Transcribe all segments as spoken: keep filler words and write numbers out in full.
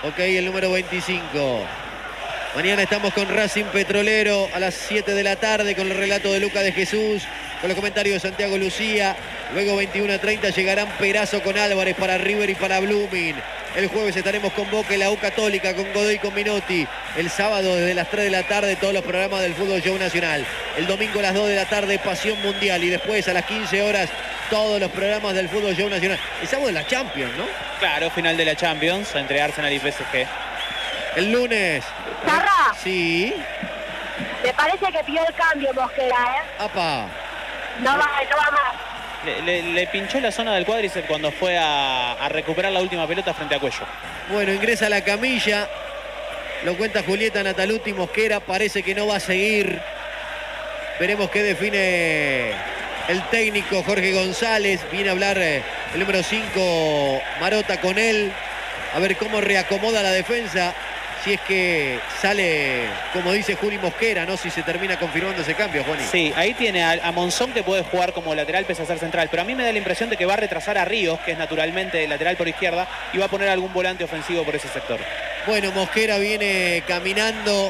Ok, el número veinticinco. Mañana estamos con Racing Petrolero a las siete de la tarde con el relato de Luca de Jesús, con los comentarios de Santiago Lucía. Luego veintiuno a treinta llegarán Perazo con Álvarez para River y para Blooming. El jueves estaremos con Boca y la U Católica, con Godoy y con Minotti. El sábado desde las tres de la tarde todos los programas del Fútbol Show Nacional. El domingo a las dos de la tarde Pasión Mundial. Y después a las quince horas todos los programas del Fútbol Show Nacional. El sábado de la Champions, ¿no? Claro, final de la Champions entre Arsenal y P S G. El lunes. ¿Zarra? Sí. Me parece que pidió el cambio Mosquera, ¿eh? Apa. No va, no va más. Le, le, le pinchó la zona del cuádriceps cuando fue a, a recuperar la última pelota frente a Cuello. Bueno, ingresa a la camilla. Lo cuenta Julieta Nataluti. Mosquera parece que no va a seguir. Veremos qué define el técnico Jorge González. Viene a hablar eh, el número cinco Marota con él. A ver cómo reacomoda la defensa. Si es que sale, como dice Juli Mosquera, ¿no? Si se termina confirmando ese cambio, Juani. Sí, ahí tiene a, a Monzón, que puede jugar como lateral pese a ser central. Pero a mí me da la impresión de que va a retrasar a Ríos, que es naturalmente lateral por izquierda, y va a poner algún volante ofensivo por ese sector. Bueno, Mosquera viene caminando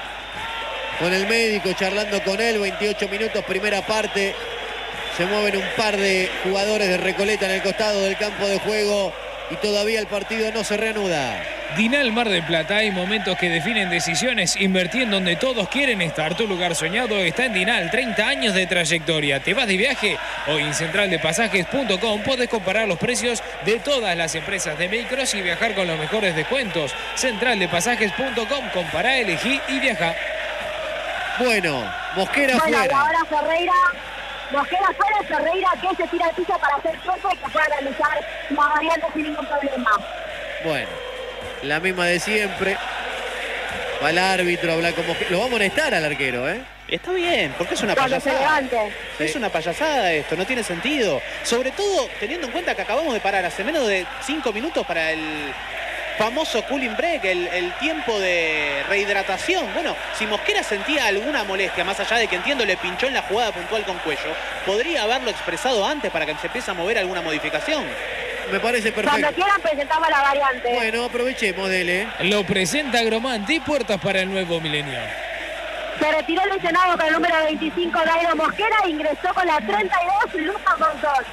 con el médico, charlando con él. veintiocho minutos, primera parte. Se mueven un par de jugadores de Recoleta en el costado del campo de juego y todavía el partido no se reanuda. Dinal Mar del Plata, hay momentos que definen decisiones. Invertí en donde todos quieren estar. Tu lugar soñado está en Dinal. treinta años de trayectoria. ¿Te vas de viaje? Hoy en central de pasajes punto com podés comparar los precios de todas las empresas de micros y viajar con los mejores descuentos. central de pasajes punto com. Compará, elegí y viaja. Bueno, Mosquera bueno, fuera. Y ahora Ferreira, Mosquera fuera, Ferreira que se tira al piso para hacer tiempo y que pueda realizar la variante sin ningún problema. Bueno, la misma de siempre. Va el árbitro, habla con Mosquera. Lo va a molestar al arquero, ¿eh? Está bien, porque es una Cuando se payasada. levante. Es una payasada esto, no tiene sentido. Sobre todo teniendo en cuenta que acabamos de parar hace menos de cinco minutos para el famoso cooling break, el, el tiempo de rehidratación. Bueno, si Mosquera sentía alguna molestia, más allá de que entiendo le pinchó en la jugada puntual con Cuello, podría haberlo expresado antes para que se empiece a mover alguna modificación. Me parece perfecto. Cuando quieran presentamos la variante. Bueno, aprovechemos, dele. Lo presenta Agromanti, puertas para el nuevo milenio. Se retiró el lesionado con el número veinticinco, Dairo Mosquera, e ingresó con la treinta y dos, Lucas Monzón.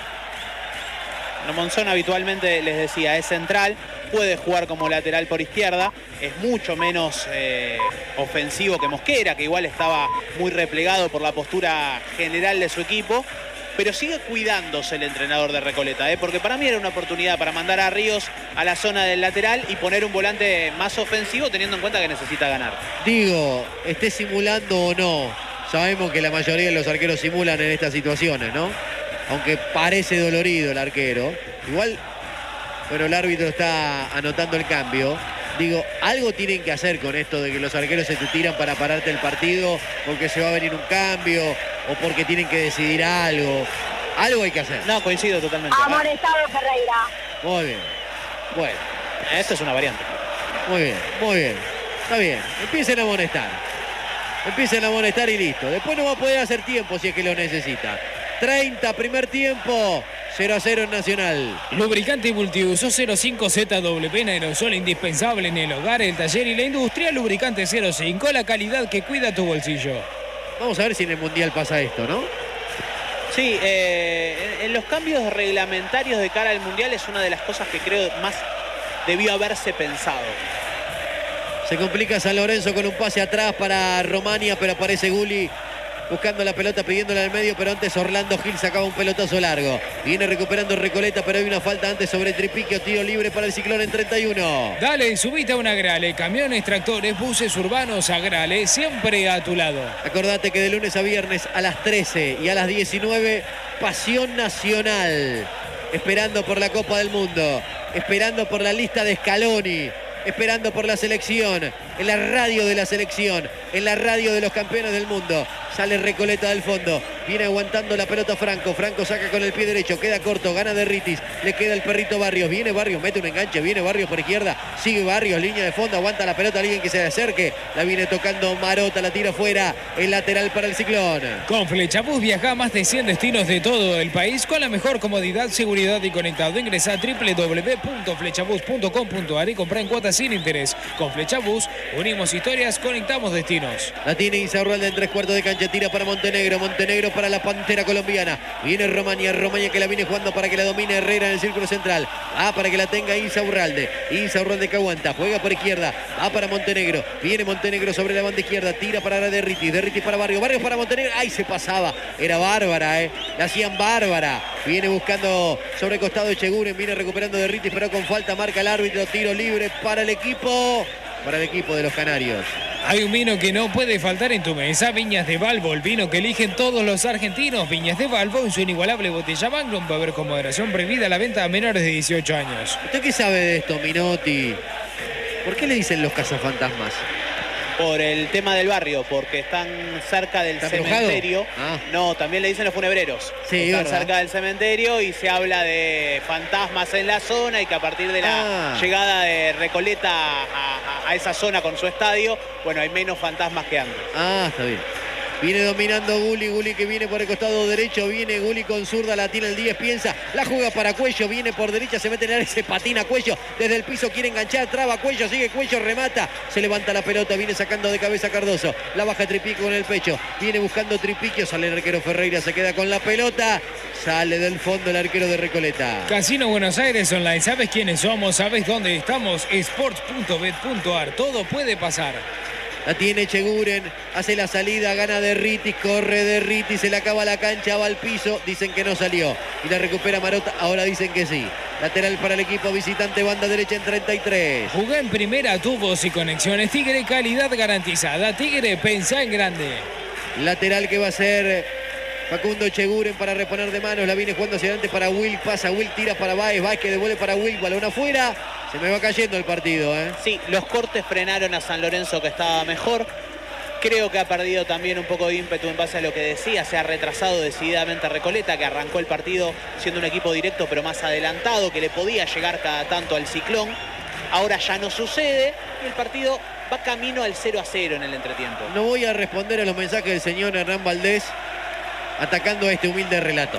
No, Monzón habitualmente, les decía, es central, puede jugar como lateral por izquierda, es mucho menos eh, ofensivo que Mosquera, que igual estaba muy replegado por la postura general de su equipo, pero sigue cuidándose el entrenador de Recoleta, ¿eh? Porque para mí era una oportunidad para mandar a Ríos a la zona del lateral y poner un volante más ofensivo, teniendo en cuenta que necesita ganar. Digo, esté simulando o no, sabemos que la mayoría de los arqueros simulan en estas situaciones, ¿no? Aunque parece dolorido el arquero. Igual, bueno, el árbitro está anotando el cambio. Digo, algo tienen que hacer con esto de que los arqueros se te tiran para pararte el partido porque se va a venir un cambio o porque tienen que decidir algo. Algo hay que hacer. No, coincido totalmente. Amonestado Ferreira. Muy bien. Bueno, Esta es una variante. muy bien, muy bien. Está bien. Empiecen a amonestar. Empiecen a amonestar y listo. Después no va a poder hacer tiempo si es que lo necesita. treinta, primer tiempo. cero a cero en Nacional. Lubricante multiuso cero cinco Z W en aerosol, indispensable en el hogar, el taller y la industria. Lubricante cero cinco, la calidad que cuida tu bolsillo. Vamos a ver si en el Mundial pasa esto, ¿no? Sí, eh, en los cambios reglamentarios de cara al Mundial es una de las cosas que creo más debió haberse pensado. Se complica San Lorenzo con un pase atrás para Romania, pero aparece Gulli buscando la pelota, pidiéndola al medio, pero antes Orlando Gil sacaba un pelotazo largo. Viene recuperando Recoleta, pero hay una falta antes sobre Tripiquio, tiro libre para el Ciclón en treinta y uno. Dale, subite a una Grale, camiones, tractores, buses urbanos, Agrale, siempre a tu lado. Acordate que de lunes a viernes a las trece y a las diecinueve, Pasión Nacional. Esperando por la Copa del Mundo, esperando por la lista de Scaloni, esperando por la selección, en la radio de la selección, en la radio de los campeones del mundo. Sale Recoleta del fondo, Viene aguantando la pelota Franco. Franco saca con el pie derecho. Queda corto. Gana Derritis. Le queda el perrito Barrios. Viene Barrios. Mete un enganche. Viene Barrios por izquierda. Sigue Barrios. Línea de fondo. Aguanta la pelota. Alguien que se acerque. La viene tocando Marota. La tira fuera. El lateral para el Ciclón. Con Flechabús viaja a más de cien destinos de todo el país con la mejor comodidad, seguridad y conectado. Ingresa a w w w punto flechabús punto com punto a r y compra en cuotas sin interés. Con Flechabús unimos historias, conectamos destinos. La tiene Insaurralde en tres cuartos de cancha. Tira para Montenegro. Montenegro para la Pantera colombiana. Viene Romania. Romania que la viene jugando para que la domine Herrera en el círculo central. Ah, para que la tenga Insaurralde. Insaurralde que aguanta. Juega por izquierda. Va para Montenegro. Viene Montenegro sobre la banda izquierda. Tira para Derritis. Derritis para Barrios. Barrios para Montenegro. ¡Ay, se pasaba! Era bárbara, ¿eh? La hacían bárbara. Viene buscando sobre costado Echeguren. Viene recuperando Derritis, pero con falta marca el árbitro. Tiro libre para el equipo. Para el equipo de los canarios. Hay un vino que no puede faltar en tu mesa, Viñas de Balbo, el vino que eligen todos los argentinos. Viñas de Balbo en su inigualable botella Magnum, va a haber con moderación prohibida la venta a menores de dieciocho años. ¿Usted qué sabe de esto, Minotti? ¿Por qué le dicen los cazafantasmas? Por el tema del barrio, porque están cerca del ¿Está cementerio. Ah. No, también le dicen los funebreros. Sí, están ¿verdad? cerca del cementerio y se habla de fantasmas en la zona y que a partir de la Ah. llegada de Recoleta a, a- a esa zona con su estadio, bueno, hay menos fantasmas que antes. Ah, está bien. Viene dominando Gulli, Gulli que viene por el costado derecho, viene Gulli con zurda, la tiene el diez, piensa, la juega para Cuello, viene por derecha, se mete en el área, se patina Cuello, desde el piso quiere enganchar, traba Cuello, sigue Cuello, remata, se levanta la pelota, viene sacando de cabeza Cardoso, la baja Tripico con el pecho, viene buscando Tripiquio, sale el arquero Ferreira, se queda con la pelota, sale del fondo el arquero de Recoleta. Casino Buenos Aires Online, ¿sabes quiénes somos? ¿Sabes dónde estamos? sports punto bet punto a r, todo puede pasar. La tiene Echeguren, hace la salida, gana Derritis, corre Derritis, se le acaba la cancha, va al piso, dicen que no salió. Y la recupera Marota, ahora dicen que sí. Lateral para el equipo visitante, banda derecha en treinta y tres. Jugá en primera, tubos y conexiones Tigre, calidad garantizada. Tigre, pensá en grande. Lateral que va a ser Facundo Echeguren para reponer de manos, la viene jugando hacia adelante para Will, pasa Will, tira para Baez, Baez que devuelve para Will, balón afuera. Se me va cayendo el partido, ¿eh? Sí, los cortes frenaron a San Lorenzo, que estaba mejor. Creo que ha perdido también un poco de ímpetu en base a lo que decía. Se ha retrasado decididamente a Recoleta, que arrancó el partido siendo un equipo directo, pero más adelantado, que le podía llegar cada tanto al Ciclón. Ahora ya no sucede y el partido va camino al cero a cero en el entretiempo. No voy a responder a los mensajes del señor Hernán Valdés atacando a este humilde relator.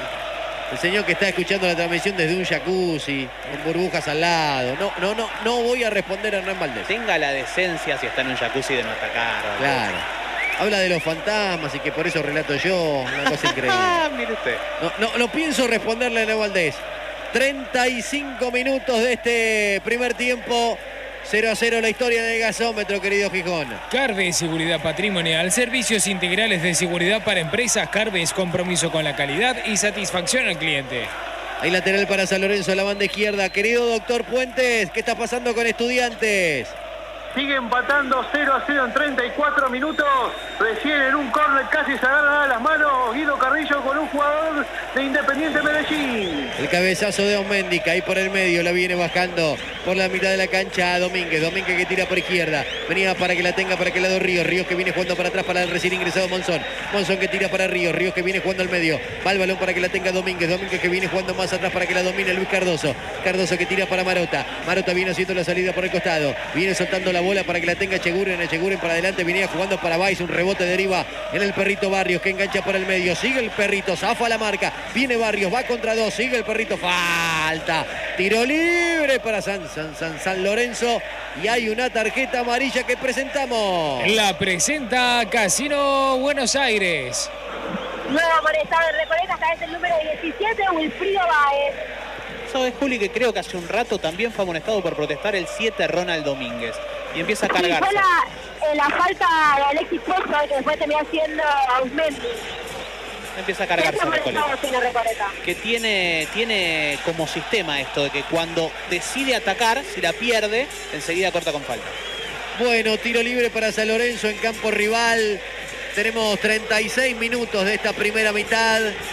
El señor que está escuchando la transmisión desde un jacuzzi, con burbujas al lado. No, no, no, no voy a responder a Hernán Valdés. Tenga la decencia, si está en un jacuzzi, de no atacar. ¿Vale? Claro. Habla de los fantasmas y que por eso relato yo. Una cosa increíble. Ah, mire usted. No, no, no pienso responderle a Hernán Valdés. treinta y cinco minutos de este primer tiempo. cero a cero la historia del gasómetro, querido Gijón. Carves, seguridad patrimonial, servicios integrales de seguridad para empresas. Carves, compromiso con la calidad y satisfacción al cliente. Hay lateral para San Lorenzo, la banda izquierda. Querido doctor Puentes, ¿qué está pasando con Estudiantes? Sigue empatando cero a cero en treinta y cuatro minutos. Recién en un córner casi se agarra las manos Guido Carrillo con un jugador de Independiente Medellín. El cabezazo de Osméndica ahí por el medio, la viene bajando por la mitad de la cancha a Domínguez. Domínguez que tira por izquierda. Venía para que la tenga para que lado Ríos. Ríos que viene jugando para atrás para el recién ingresado Monzón. Monzón que tira para Ríos. Ríos que viene jugando al medio. Va el balón para que la tenga Domínguez. Domínguez que viene jugando más atrás para que la domine Luis Cardoso. Cardoso que tira para Marota. Marota viene haciendo la salida por el costado. Viene soltando la bola para que la tenga Echeguren. Echeguren para adelante. Venía jugando para Baez. Un rebote deriva en el perrito Barrios que engancha por el medio. Sigue el perrito. Zafa la marca. Viene Barrios. Va contra dos. Sigue el perrito. Falta. Tiro libre para San, San, San, San Lorenzo. Y hay una tarjeta amarilla que presentamos. La presenta Casino Buenos Aires. Nuevo amonestado en Recoleta, esta vez el número diecisiete, Wilfrido Baez. ¿Sabes, Juli, que creo que hace un rato también fue amonestado por protestar el siete Ronald Domínguez? Y empieza a Sí, cargarse. fue la, eh, la falta de Alexis Puerto, que después terminó siendo Ausmendi. Empieza a cargarse Siempre Recoleta. amonestado en Recoleta. Que tiene, tiene como sistema esto de que cuando decide atacar, si la pierde, enseguida corta con falta. Bueno, tiro libre para San Lorenzo en campo rival. Tenemos treinta y seis minutos de esta primera mitad.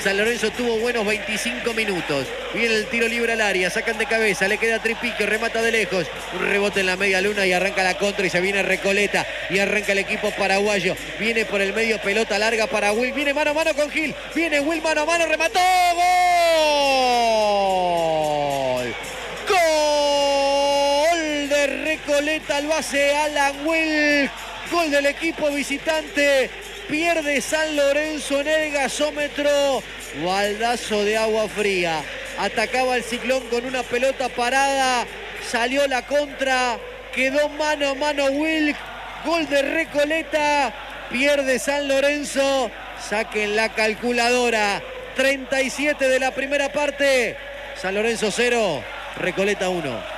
San Lorenzo tuvo buenos veinticinco minutos. Viene el tiro libre al área, sacan de cabeza, le queda Tripiquio, remata de lejos. Un rebote en la media luna y arranca la contra y se viene Recoleta. Y arranca el equipo paraguayo. Viene por el medio, pelota larga para Will. Viene mano a mano con Gil. Viene Will mano a mano, remató. ¡Gol! ¡Gol de Recoleta! Lo hace Alan Will. Gol del equipo visitante. Pierde San Lorenzo en el gasómetro. Baldazo de agua fría. Atacaba el Ciclón con una pelota parada. Salió la contra. Quedó mano a mano Will. Gol de Recoleta. Pierde San Lorenzo. Saquen la calculadora. treinta y siete de la primera parte. San Lorenzo cero. Recoleta uno.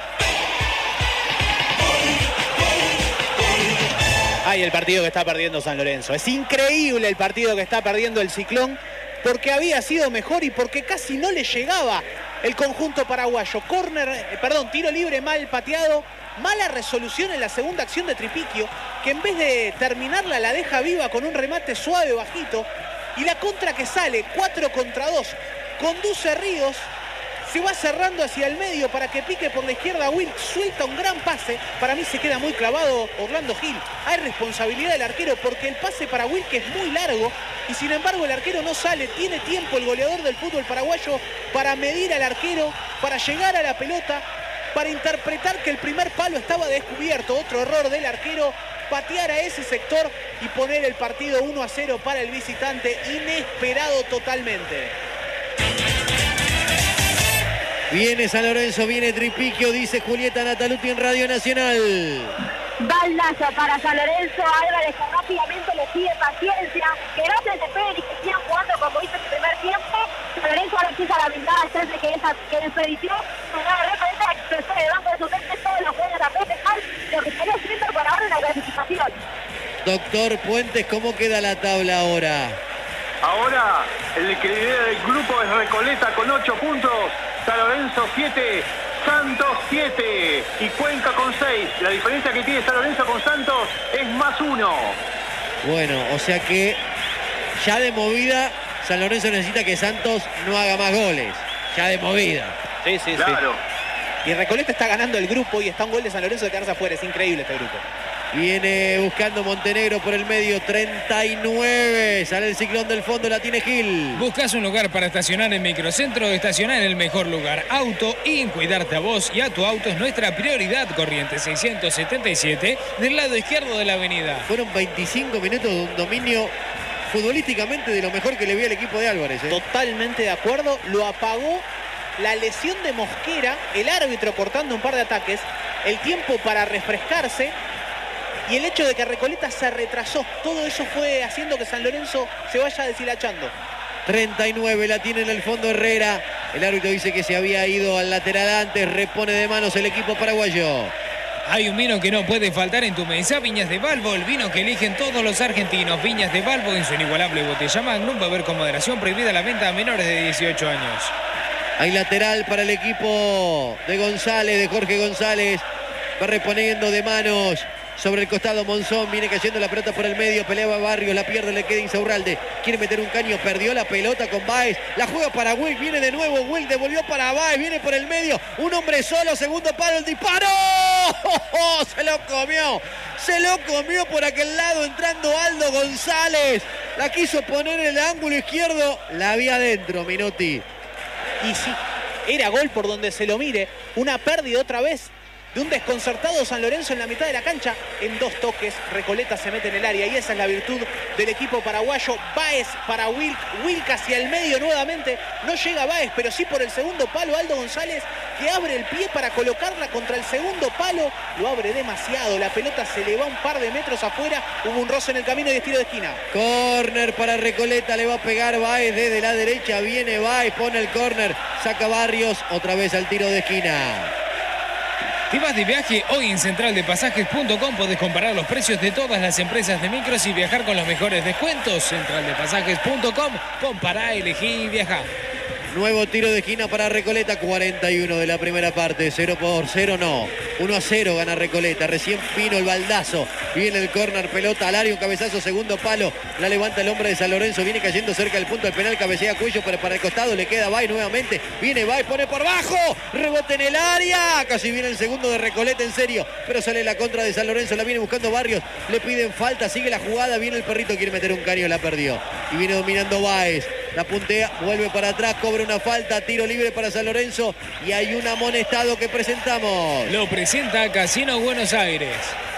Ay, el partido que está perdiendo San Lorenzo. Es increíble el partido que está perdiendo el Ciclón, porque había sido mejor y porque casi no le llegaba el conjunto paraguayo. Córner, eh, perdón, tiro libre mal pateado. Mala resolución en la segunda acción de Tripiquio, que en vez de terminarla la deja viva con un remate suave, bajito. Y la contra que sale, cuatro contra dos, conduce Ríos. Se va cerrando hacia el medio para que pique por la izquierda. Will suelta un gran pase. Para mí se queda muy clavado Orlando Gil. Hay responsabilidad del arquero porque el pase para Will, que es muy largo, y sin embargo el arquero no sale. Tiene tiempo el goleador del fútbol paraguayo para medir al arquero, para llegar a la pelota, para interpretar que el primer palo estaba descubierto. Otro error del arquero, patear a ese sector y poner el partido uno a cero para el visitante. Inesperado totalmente. Viene San Lorenzo, viene Tripiquio, dice Julieta Nataluti en Radio Nacional. Baldazo para San Lorenzo. Álvarez que rápidamente le pide paciencia, que no se desesperen y que sigan jugando como hizo el primer tiempo. San Lorenzo ahora empieza la blindada al frente que, esa, que desperdició. Una referencia que se fue debajo de su frente todos los juegos a festejar lo que estaría haciendo por ahora en la clasificación. Doctor Puentes, ¿cómo queda la tabla ahora? Ahora el que lidera el grupo es Recoleta con ocho puntos. San Lorenzo siete, Santos siete y Cuenca con seis. La diferencia que tiene San Lorenzo con Santos es más uno. Bueno, o sea que ya de movida San Lorenzo necesita que Santos no haga más goles. Ya de movida. Sí, sí, claro. Sí. Y Recoleta está ganando el grupo y está un gol de San Lorenzo de quedarse afuera. Es increíble este grupo. Viene buscando Montenegro por el medio, treinta y nueve. Sale el Ciclón del fondo, la tiene Gil. ¿Buscas un lugar para estacionar en Microcentro? Estacionar en el mejor lugar. Auto y cuidarte a vos y a tu auto es nuestra prioridad. Corriente seiscientos setenta y siete del lado izquierdo de la avenida. Fueron veinticinco minutos de un dominio futbolísticamente de lo mejor que le vi al equipo de Álvarez, ¿eh? Totalmente de acuerdo. Lo apagó la lesión de Mosquera, el árbitro cortando un par de ataques, el tiempo para refrescarse y el hecho de que Recoleta se retrasó. Todo eso fue haciendo que San Lorenzo se vaya deshilachando. treinta y nueve, la tiene en el fondo Herrera. El árbitro dice que se había ido al lateral antes. Repone de manos el equipo paraguayo. Hay un vino que no puede faltar en tu mesa, Viñas de Balbo, el vino que eligen todos los argentinos. Viñas de Balbo en su inigualable botella Magnum, beber con moderación, prohibida la venta a menores de dieciocho años. Hay lateral para el equipo de González, de Jorge González. Va reponiendo de manos sobre el costado Monzón. Viene cayendo la pelota por el medio. Peleaba Barrios, la pierde, le queda Insaurralde. Quiere meter un caño, perdió la pelota con Báez. La juega para Will, viene de nuevo Will, devolvió para Báez. Viene por el medio, un hombre solo, segundo palo, el disparo. ¡Oh, oh! Se lo comió, se lo comió por aquel lado entrando Aldo González. La quiso poner en el ángulo izquierdo, la había adentro Minotti. Y sí, era gol por donde se lo mire. Una pérdida otra vez de un desconcertado San Lorenzo en la mitad de la cancha. En dos toques, Recoleta se mete en el área y esa es la virtud del equipo paraguayo. Báez para Wilk, Wilk hacia el medio nuevamente. No llega Báez, pero sí por el segundo palo Aldo González, que abre el pie para colocarla contra el segundo palo. Lo abre demasiado, la pelota se le va un par de metros afuera. Hubo un roce en el camino y es tiro de esquina. Córner para Recoleta, le va a pegar Báez desde la derecha. Viene Báez, pone el córner, saca Barrios, otra vez al tiro de esquina. ¿Te vas de viaje? Hoy en central de pasajes punto com podés comparar los precios de todas las empresas de micros y viajar con los mejores descuentos. central de pasajes punto com, compará, elegí y viajá. Nuevo tiro de esquina para Recoleta, cuarenta y uno de la primera parte, cero por cero no, uno a cero gana Recoleta, recién vino el baldazo, viene el córner, pelota al área, un cabezazo, segundo palo, la levanta el hombre de San Lorenzo, viene cayendo cerca del punto del penal, cabecea Cuello, pero para el costado le queda Bay nuevamente, viene Bay, pone por bajo, rebote en el área, casi viene el segundo de Recoleta, en serio, pero sale la contra de San Lorenzo, la viene buscando Barrios, le piden falta, sigue la jugada, viene el perrito, quiere meter un caño, la perdió, y viene dominando Báez, la puntea, vuelve para atrás, cobra una falta, tiro libre para San Lorenzo y hay un amonestado que presentamos. Lo presenta Casino Buenos Aires.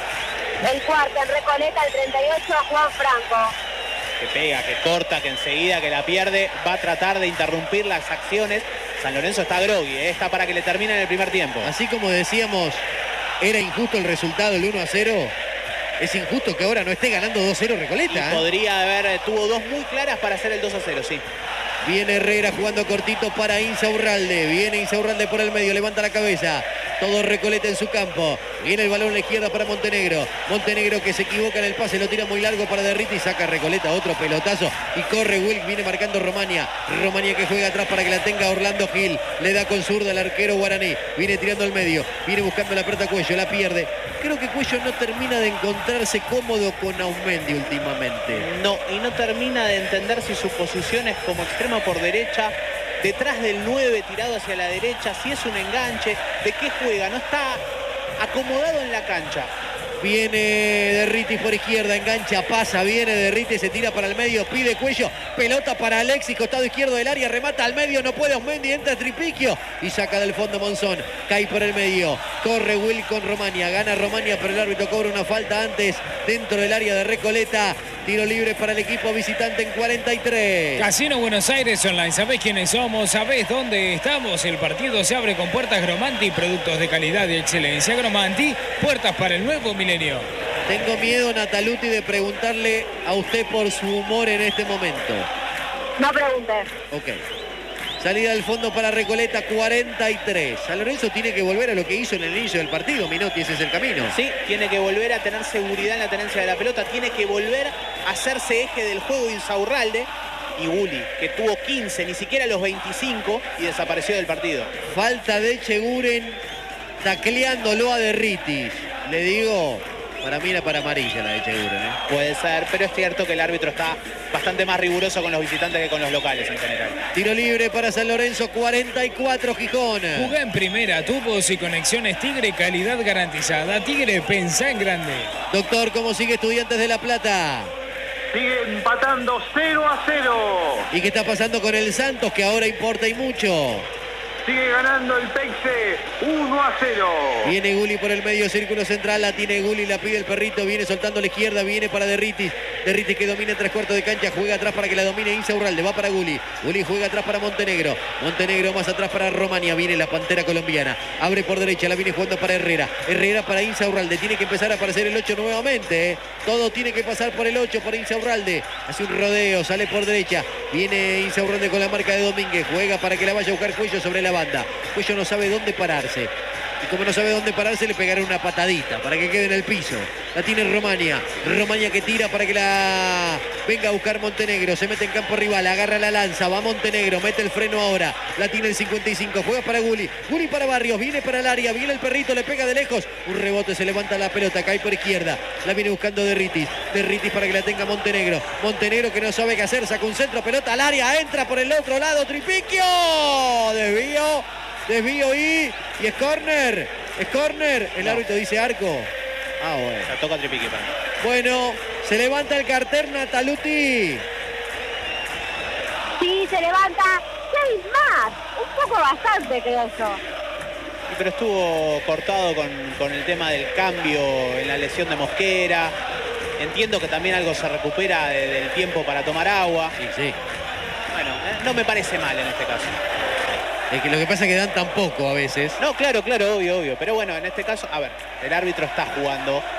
El cuarto en Recoleta, el treinta y ocho, Juan Franco. Que pega, que corta, que enseguida que la pierde, va a tratar de interrumpir las acciones. San Lorenzo está groggy, ¿eh? Está para que le termine en el primer tiempo. Así como decíamos, era injusto el resultado, el uno a cero. Es injusto que ahora no esté ganando dos cero Recoleta. Y ¿eh? podría haber, tuvo dos muy claras para hacer el dos a cero, sí. Viene Herrera jugando cortito para Insaurralde. Viene Insaurralde por el medio, levanta la cabeza. Todo Recoleta en su campo. Viene el balón a la izquierda para Montenegro. Montenegro que se equivoca en el pase, lo tira muy largo para Derrita y saca Recoleta otro pelotazo. Y corre Wilk, viene marcando Romania. Romania que juega atrás para que la tenga Orlando Gil. Le da con zurda al arquero guaraní. Viene tirando al medio. Viene buscando la pelota Cuello, la pierde. Creo que Cuello no termina de encontrarse cómodo con Aumendi últimamente. No, y no termina de entender si su posición es como extremo por derecha, detrás del nueve tirado hacia la derecha, si es un enganche, de qué juega, no está acomodado en la cancha. Viene Derriti por izquierda, engancha, pasa, viene Derriti, se tira para el medio, pide Cuello, pelota para Alexis, costado izquierdo del área, remata al medio, no puede Aumendi, entra Tripiquio y saca del fondo Monzón, cae por el medio, corre Will con Romania, gana Romania, pero el árbitro cobra una falta antes dentro del área de Recoleta. Tiro libre para el equipo visitante en cuarenta y tres. Casino Buenos Aires Online. ¿Sabés quiénes somos? ¿Sabés dónde estamos? El partido se abre con puertas Gromanti, productos de calidad y excelencia. Gromanti, puertas para el nuevo milenio. Tengo miedo, Nataluti, de preguntarle a usted por su humor en este momento. No preguntes. Ok. Salida del fondo para Recoleta, cuarenta y tres. San Lorenzo tiene que volver a lo que hizo en el inicio del partido, Minotti, ese es el camino. Sí, tiene que volver a tener seguridad en la tenencia de la pelota, tiene que volver a hacerse eje del juego Insaurralde y Gulli, que tuvo quince, ni siquiera los veinticinco y desapareció del partido. Falta de Echeguren, tacleándolo a Derritis. Le digo, para mí era para amarilla la de Echeguren, ¿eh? Puede ser, pero es cierto que el árbitro está bastante más riguroso con los visitantes que con los locales en general. Tiro libre para San Lorenzo, cuarenta y cuatro, Gijón. Jugá en primera, tubos y conexiones Tigre, calidad garantizada. Tigre, pensá en grande. Doctor, ¿cómo sigue Estudiantes de La Plata? Sigue empatando cero a cero. ¿Y qué está pasando con el Santos, que ahora importa y mucho? Sigue ganando el Peixe uno a cero. Viene Gulli por el medio círculo central, la tiene Gulli, la pide el perrito, viene soltando a la izquierda, viene para Derritis. Derritis que domina en tres cuartos de cancha, juega atrás para que la domine Insaurralde, va para Gulli. Gulli juega atrás para Montenegro. Montenegro más atrás para Romania, viene la pantera colombiana. Abre por derecha, la viene jugando para Herrera. Herrera para Insaurralde, tiene que empezar a aparecer el ocho nuevamente. ¿eh? Todo tiene que pasar por el ocho, por Insaurralde. Hace un rodeo, sale por derecha. Viene Insaurralde con la marca de Domínguez, juega para que la vaya a buscar Cuello sobre la banda. Cuello no sabe dónde pararse. Y como no sabe dónde pararse, le pegará una patadita para que quede en el piso. La tiene Romania. Romania que tira para que la venga a buscar Montenegro. Se mete en campo rival, agarra la lanza. Va Montenegro, mete el freno ahora. La tiene el cincuenta y cinco. Juega para Gulli. Gulli para Barrios. Viene para el área. Viene el perrito, le pega de lejos. Un rebote, se levanta la pelota. Cae por izquierda. La viene buscando Derritis. Derritis para que la tenga Montenegro. Montenegro que no sabe qué hacer. Saca un centro, pelota al área. Entra por el otro lado. Tripiquio. Desvío. Desvío y, y es córner, es córner, el no. árbitro dice arco. Ah, bueno. La toca Tripique para mí. Bueno, se levanta el cartel, Nataluti. Sí, se levanta. Seis más. Un poco bastante, creo yo. Pero estuvo cortado con, con el tema del cambio en la lesión de Mosquera. Entiendo que también algo se recupera de, del tiempo para tomar agua. Sí, sí. Bueno, eh, no me parece mal en este caso. Es que lo que pasa es que dan tan poco a veces. No, claro, claro, obvio, obvio. Pero bueno, en este caso, a ver, el árbitro está jugando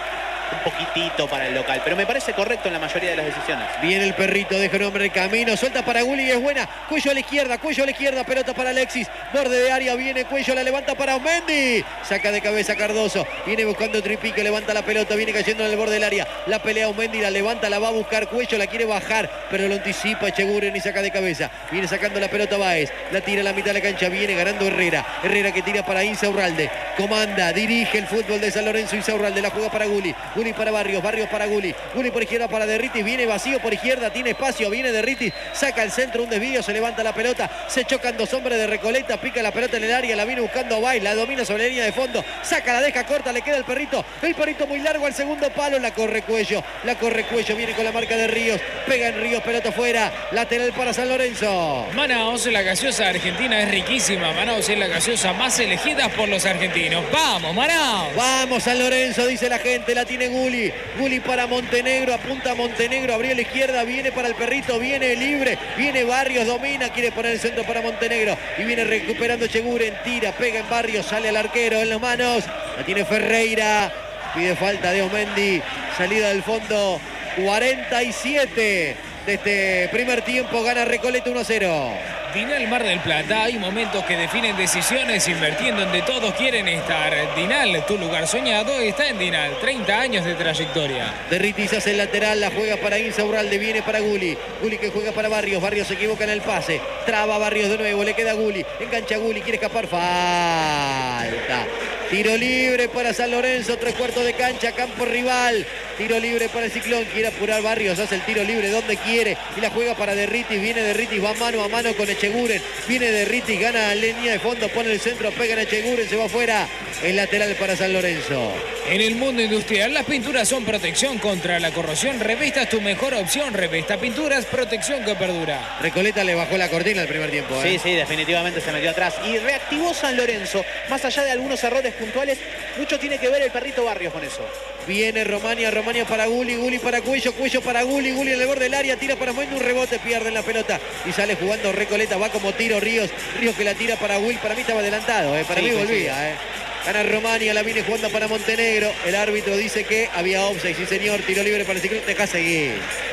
un poquitito para el local, pero me parece correcto en la mayoría de las decisiones. Viene el perrito, deja un hombre en camino, suelta para Gulli y es buena. Cuello a la izquierda, Cuello a la izquierda, pelota para Alexis. Borde de área, viene Cuello, la levanta para Osmendi. Saca de cabeza Cardoso, viene buscando Tripique, levanta la pelota, viene cayendo en el borde del área. La pelea Osmendi, la levanta, la va a buscar Cuello, la quiere bajar, pero lo anticipa Echeguren y saca de cabeza. Viene sacando la pelota Báez, la tira a la mitad de la cancha, viene ganando Herrera. Herrera que tira para Insaurralde, comanda, dirige el fútbol de San Lorenzo. Insaurralde la juega para Gulli, Gulli para Barrios, Barrios para Gulli, Gulli por izquierda para Derritis, viene vacío por izquierda, tiene espacio, viene Derritis, saca el centro, un desvío, se levanta la pelota, se chocan dos hombres de Recoleta, pica la pelota en el área, la viene buscando Báez, la domina sobre la línea de fondo, saca, la deja corta, le queda el perrito, el perrito muy largo al segundo palo, la corre Cuello, la corre Cuello, viene con la marca de Ríos, pega en Ríos, pelota fuera, lateral para San Lorenzo. Manaos, la gaseosa argentina es riquísima, Manaos es la gaseosa más elegida por los argentinos. ¡Vamos, Manaos! Vamos San Lorenzo, dice la gente, la tiene Gulli, Gulli para Montenegro, apunta a Montenegro, abrió la izquierda, viene para el perrito, viene libre, viene Barrios, domina, quiere poner el centro para Montenegro y viene recuperando Echeguren, tira, pega en Barrios, sale al arquero en las manos, la tiene Ferreira, pide falta de Osmendi, salida del fondo, cuarenta y siete de este primer tiempo, gana Recoleta uno a cero. Dinal Mar del Plata, hay momentos que definen decisiones invirtiendo en donde todos quieren estar. Dinal, tu lugar soñado, está en Dinal, treinta años de trayectoria. Derritis hace el lateral, la juega para Insaurralde, viene para Gulli, Gulli que juega para Barrios, Barrios se equivoca en el pase, traba Barrios de nuevo, le queda Gulli, engancha Gulli, quiere escapar, falta. Tiro libre para San Lorenzo, tres cuartos de cancha, campo rival. Tiro libre para el Ciclón, quiere apurar Barrios, hace el tiro libre donde quiere y la juega para Derritis, viene Derritis, va mano a mano con Echeguren, viene Derritis, gana la línea de fondo, pone el centro, pega en Echeguren, se va afuera, el lateral para San Lorenzo. En el mundo industrial, las pinturas son protección contra la corrosión. Revesta es tu mejor opción. Revesta Pinturas, protección que perdura. Recoleta le bajó la cortina el primer tiempo. ¿eh? Sí, sí, definitivamente se metió atrás. Y reactivó San Lorenzo. Más allá de algunos errores puntuales, mucho tiene que ver el perrito Barrios con eso. Viene Romania, Romania para Gulli, Gulli para Cuello, Cuello para Gulli, Gulli en el borde del área, tira para Moendo, un rebote, pierde en la pelota y sale jugando Recoleta, va como tiro Ríos, Ríos que la tira para Will, para mí estaba adelantado, ¿eh? para sí, mí sí, volvía. sí. ¿eh? Gana Romania, la viene jugando para Montenegro, el árbitro dice que había offside, sí señor, tiro libre para el Ciclón, deja seguir,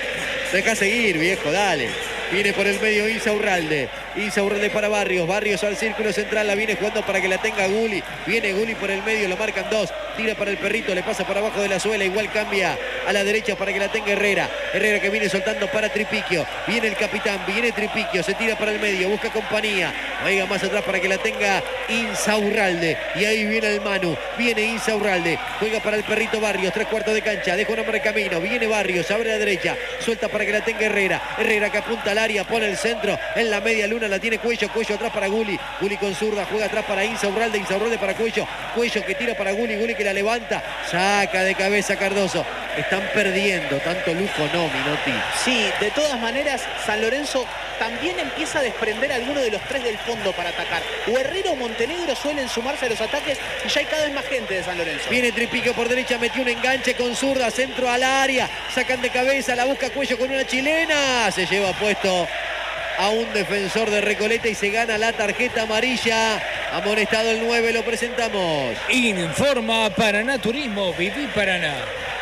deja seguir viejo, dale. Viene por el medio Insaurralde. Insaurralde para Barrios. Barrios al círculo central. La viene jugando para que la tenga Gulli. Viene Gulli por el medio. Lo marcan dos. Tira para el perrito. Le pasa por abajo de la suela. Igual cambia a la derecha para que la tenga Herrera. Herrera que viene soltando para Tripiquio. Viene el capitán. Viene Tripiquio. Se tira para el medio. Busca compañía. Vaya más atrás para que la tenga Insaurralde. Y ahí viene el Manu. Viene Insaurralde. Juega para el perrito Barrios. Tres cuartos de cancha. Deja un hombre de camino. Viene Barrios. Abre a la derecha. Suelta para que la tenga Herrera. Herrera que apunta al área. Pone el centro. En la media luna la tiene Cuello. Cuello atrás para Gulli. Gulli con zurda. Juega atrás para Insaurralde. Insaurralde para Cuello. Cuello que tira para Gulli. Gulli que la levanta. Saca de cabeza Cardoso. Están perdiendo. Tanto lujo no, Minotti. Sí, de todas maneras, San Lorenzo también empieza a desprender a alguno de los tres del fondo para atacar. O Herrera o Montenegro suelen sumarse a los ataques y ya hay cada vez más gente de San Lorenzo. Viene Tripiquio por derecha, metió un enganche con zurda, centro al área, sacan de cabeza, la busca Cuello con una chilena, se lleva puesto a un defensor de Recoleta y se gana la tarjeta amarilla. Amonestado el nueve, lo presentamos. Informa Paraná Turismo, Viví Paraná.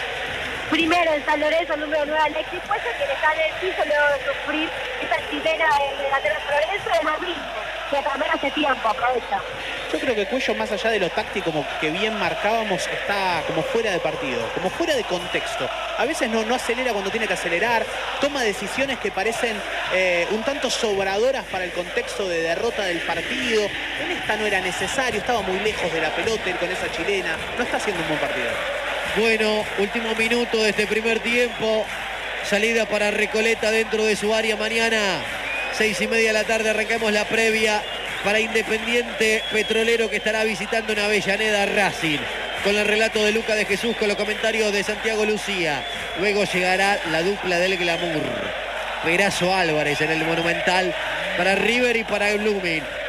Primero en San Lorenzo, número nueve, Alexis Cuello, que está en el piso luego de sufrir esta chilena en el lateral San Lorenzo de lo mismo, que también hace tiempo, aprovecha. Yo creo que Cuello, más allá de lo táctico como que bien marcábamos, está como fuera de partido, como fuera de contexto. A veces no, no acelera cuando tiene que acelerar, toma decisiones que parecen eh, un tanto sobradoras para el contexto de derrota del partido. En esta no era necesario, estaba muy lejos de la pelota él con esa chilena, no está haciendo un buen partido. Bueno, último minuto de este primer tiempo. Salida para Recoleta dentro de su área mañana. Seis y media de la tarde arrancamos la previa para Independiente Petrolero, que estará visitando en Avellaneda Racing. Con el relato de Luca de Jesús, con los comentarios de Santiago Lucía. Luego llegará la dupla del glamour. Perazo Álvarez en el Monumental para River y para Blooming.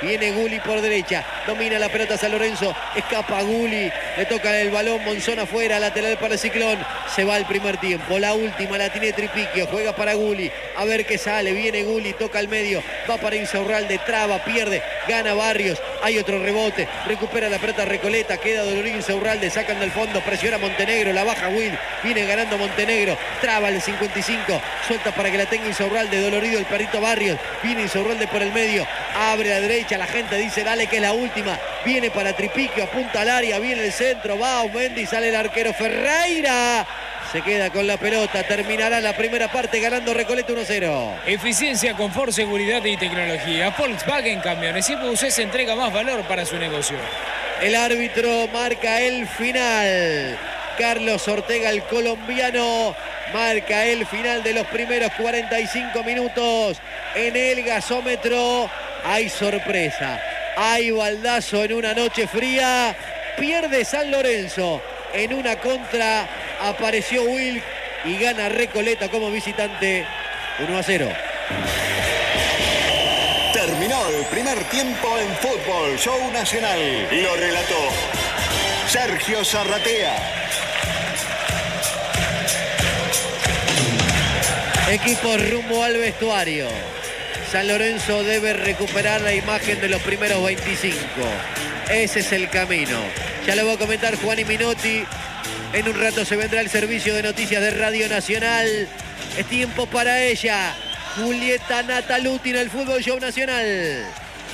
Viene Gulli por derecha. Domina la pelota San Lorenzo. Escapa Gulli. Le toca el balón. Monzón afuera. Lateral para Ciclón. Se va el primer tiempo. La última la tiene Tripiquio. Juega para Gulli. A ver qué sale. Viene Gulli. Toca al medio. Va para Insaurralde. Traba. Pierde. Gana Barrios. Hay otro rebote. Recupera la pelota Recoleta. Queda Dolorín Insaurralde. Sacan del fondo. Presiona Montenegro. La baja Will. Viene ganando Montenegro. Traba el cincuenta y cinco. Suelta para que la tenga Insaurralde. Dolorido el perrito Barrios. Viene Insaurralde por el medio. Abre a la derecha. La gente dice dale que es la última. Viene para Tripiquio. Apunta al área. Viene el centro. Va Aumendi. Sale el arquero Ferreira. Se queda con la pelota. Terminará la primera parte ganando Recoleta uno a cero. Eficiencia, confort, seguridad y tecnología. Volkswagen Camiones y Buses entrega más valor para su negocio. El árbitro marca el final. Carlos Ortega, el colombiano, marca el final de los primeros cuarenta y cinco minutos. En el gasómetro hay sorpresa. Hay baldazo en una noche fría. Pierde San Lorenzo. En una contra apareció Wilk y gana Recoleta como visitante uno a cero. Terminó el primer tiempo en Fútbol Show Nacional. Lo relató Sergio Zarratea. Equipos rumbo al vestuario. San Lorenzo debe recuperar la imagen de los primeros veinticinco. Ese es el camino. Ya lo va a comentar Juani Minotti. En un rato se vendrá el servicio de noticias de Radio Nacional. Es tiempo para ella. Julieta Nataluti en el Fútbol Show Nacional.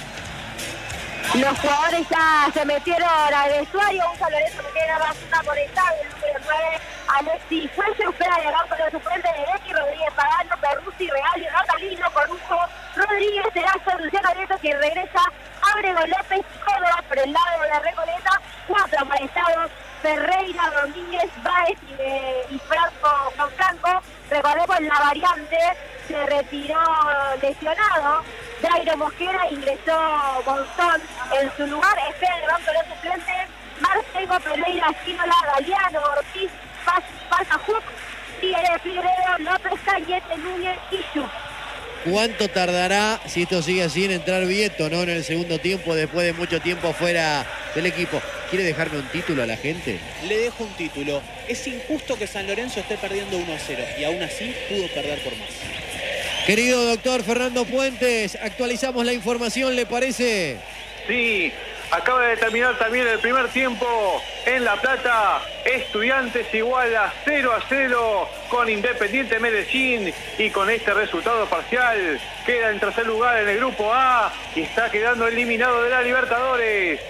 Los jugadores ya se metieron al vestuario. Un San Lorenzo que tiene una por el tabla, el número nueve, Alexis Fuentes, espera de acá con el suplente de Becky, Rodríguez Pagano, Perruzzi, Real y Natalino, Corujo, Rodríguez, Erazo, Luciano Nieto, que regresa, Ábrego López, Córdoba por el lado de la Recoleta, cuatro amonestados, Ferreira, Domínguez, Báez y, eh, y Franco, con Franco. Recordemos la variante, se retiró lesionado. Dairo Mosquera, ingresó Monzón en su lugar. Espera el banco de los suplentes. Marcelo Pereira, Espínola, Galeano, Ortiz, Paz, Pasajuc, Tigre, Figueredo, López, Cañete, Núñez y Yuc. ¿Cuánto tardará, si esto sigue así, en entrar Vieto, ¿no? En el segundo tiempo, después de mucho tiempo fuera del equipo? ¿Quiere dejarme un título a la gente? Le dejo un título. Es injusto que San Lorenzo esté perdiendo uno a cero y aún así pudo perder por más. Querido doctor Fernando Puentes, actualizamos la información, ¿le parece? Sí, acaba de terminar también el primer tiempo en La Plata. Estudiantes igual a cero a cero con Independiente Medellín, y con este resultado parcial queda en tercer lugar en el grupo A y está quedando eliminado de la Libertadores.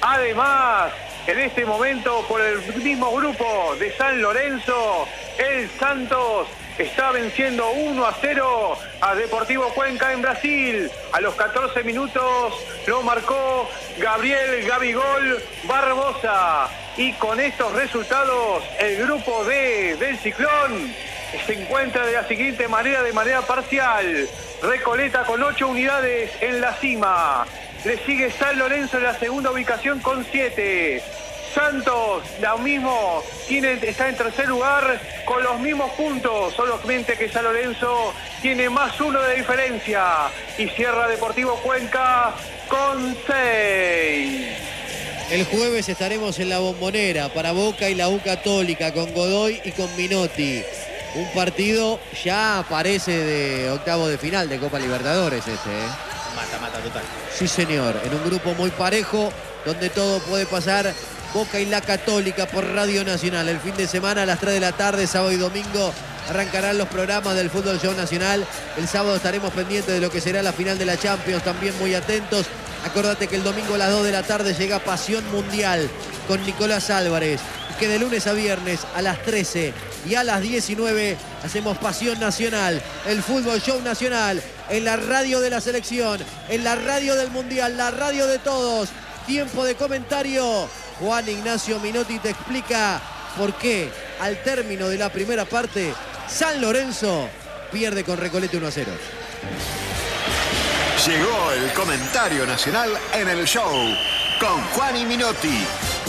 Además, en este momento por el mismo grupo de San Lorenzo, el Santos está venciendo uno a cero a Deportivo Cuenca en Brasil. A los catorce minutos lo marcó Gabriel Gabigol Barbosa. Y con estos resultados, el grupo D del Ciclón se encuentra de la siguiente manera, de manera parcial. Recoleta con ocho unidades en la cima. Le sigue San Lorenzo en la segunda ubicación con siete. Santos, lo mismo, tiene, está en tercer lugar con los mismos puntos, solamente que San Lorenzo tiene más uno de diferencia. Y cierra Deportivo Cuenca con seis. El jueves estaremos en la Bombonera para Boca y la U Católica, con Godoy y con Minotti. Un partido ya parece de octavo de final de Copa Libertadores este, ¿eh? Mata, mata total. Sí, señor, en un grupo muy parejo, donde todo puede pasar. Boca y la Católica por Radio Nacional. El fin de semana a las tres de la tarde, sábado y domingo, arrancarán los programas del Fútbol Show Nacional. El sábado estaremos pendientes de lo que será la final de la Champions, también muy atentos. Acordate que el domingo a las dos de la tarde llega Pasión Mundial con Nicolás Álvarez. Y que de lunes a viernes a las trece y a las diecinueve hacemos Pasión Nacional, el Fútbol Show Nacional, en la radio de la selección, en la radio del Mundial, la radio de todos. Tiempo de comentario. Juan Ignacio Minotti te explica por qué al término de la primera parte San Lorenzo pierde con Recoleta uno a cero. Llegó el comentario nacional en el show con Juan y Minotti.